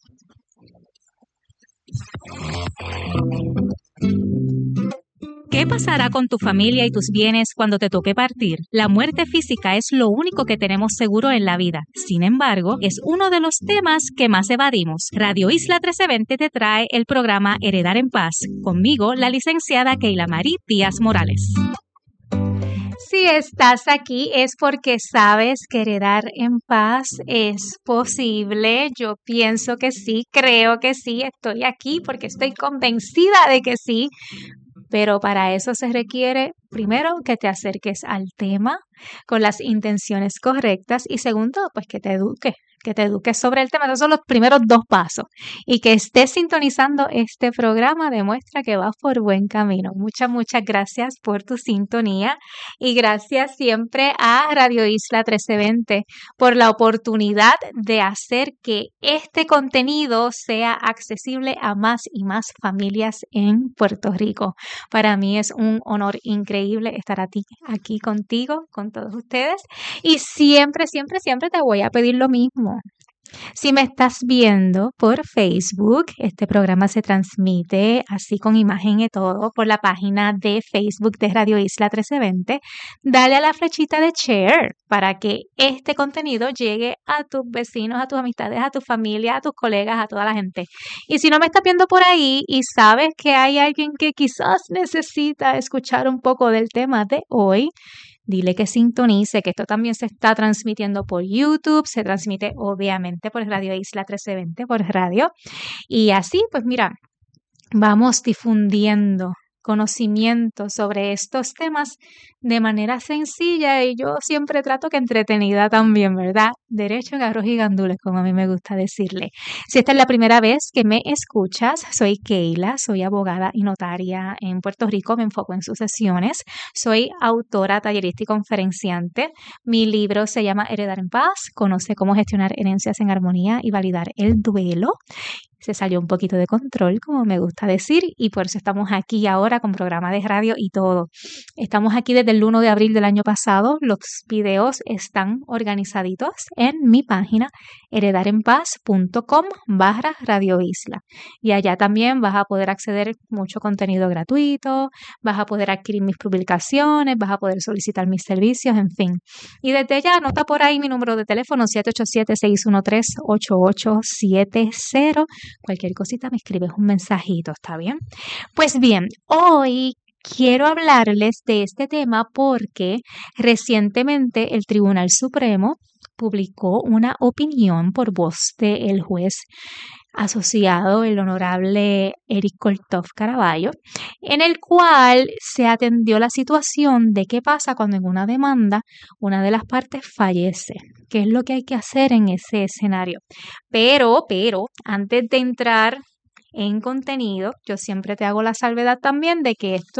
[SPEAKER 14] ¿Qué pasará con tu familia y tus bienes cuando te toque partir? La muerte física es lo único que tenemos seguro en la vida. Sin embargo, es uno de los temas que más evadimos. Radio Isla 1320 te trae el programa Heredar en Paz. Conmigo, la licenciada Keila Marí Díaz Morales. Si estás aquí es porque sabes que heredar en paz es posible. Yo pienso que sí, creo que sí, estoy aquí porque estoy convencida de que sí. Pero para eso se requiere, primero, que te acerques al tema con las intenciones correctas y segundo, pues que te eduques, que te eduques sobre el tema. Esos son los primeros 2 pasos. Y que estés sintonizando este programa demuestra que vas por buen camino. Muchas gracias por tu sintonía y gracias siempre a Radio Isla 1320 por la oportunidad de hacer que este contenido sea accesible a más y más familias en Puerto Rico. Para mí es un honor increíble estar aquí contigo, con todos ustedes. Y siempre te voy a pedir lo mismo. Si me estás viendo por Facebook, este programa se transmite así con imagen y todo por la página de Facebook de Radio Isla 1320. Dale a la flechita de share para que este contenido llegue a tus vecinos, a tus amistades, a tu familia, a tus colegas, a toda la gente. Y si no me estás viendo por ahí y sabes que hay alguien que quizás necesita escuchar un poco del tema de hoy, dile que sintonice, que esto también se está transmitiendo por YouTube, se transmite obviamente por Radio Isla 1320, por radio. Y así, pues mira, vamos difundiendo conocimiento sobre estos temas de manera sencilla y yo siempre trato que entretenida también, ¿verdad? Derecho en arroz y gandules, como a mí me gusta decirle. Si esta es la primera vez que me escuchas, soy Keila, soy abogada y notaria en Puerto Rico, me enfoco en sucesiones, soy autora, tallerista y conferenciante. Mi libro se llama Heredar en Paz, conoce cómo gestionar herencias en armonía y validar el duelo. Se salió un poquito de control, como me gusta decir, y por eso estamos aquí ahora con programa de radio y todo. Estamos aquí desde el 1 de abril del año pasado. Los videos están organizaditos en mi página heredarenpaz.com/Radio Isla. Y allá también vas a poder acceder a mucho contenido gratuito, vas a poder adquirir mis publicaciones, vas a poder solicitar mis servicios, en fin. Y desde ya anota por ahí mi número de teléfono 787-613-8870. Cualquier cosita me escribes un mensajito, ¿está bien? Pues bien, hoy quiero hablarles de este tema porque recientemente el Tribunal Supremo publicó una opinión por voz del juez asociado, el honorable Eric Koltov Caraballo, en el cual se atendió la situación de qué pasa cuando en una demanda una de las partes fallece, qué es lo que hay que hacer en ese escenario. Pero, antes de entrar en contenido, yo siempre te hago la salvedad también de que esto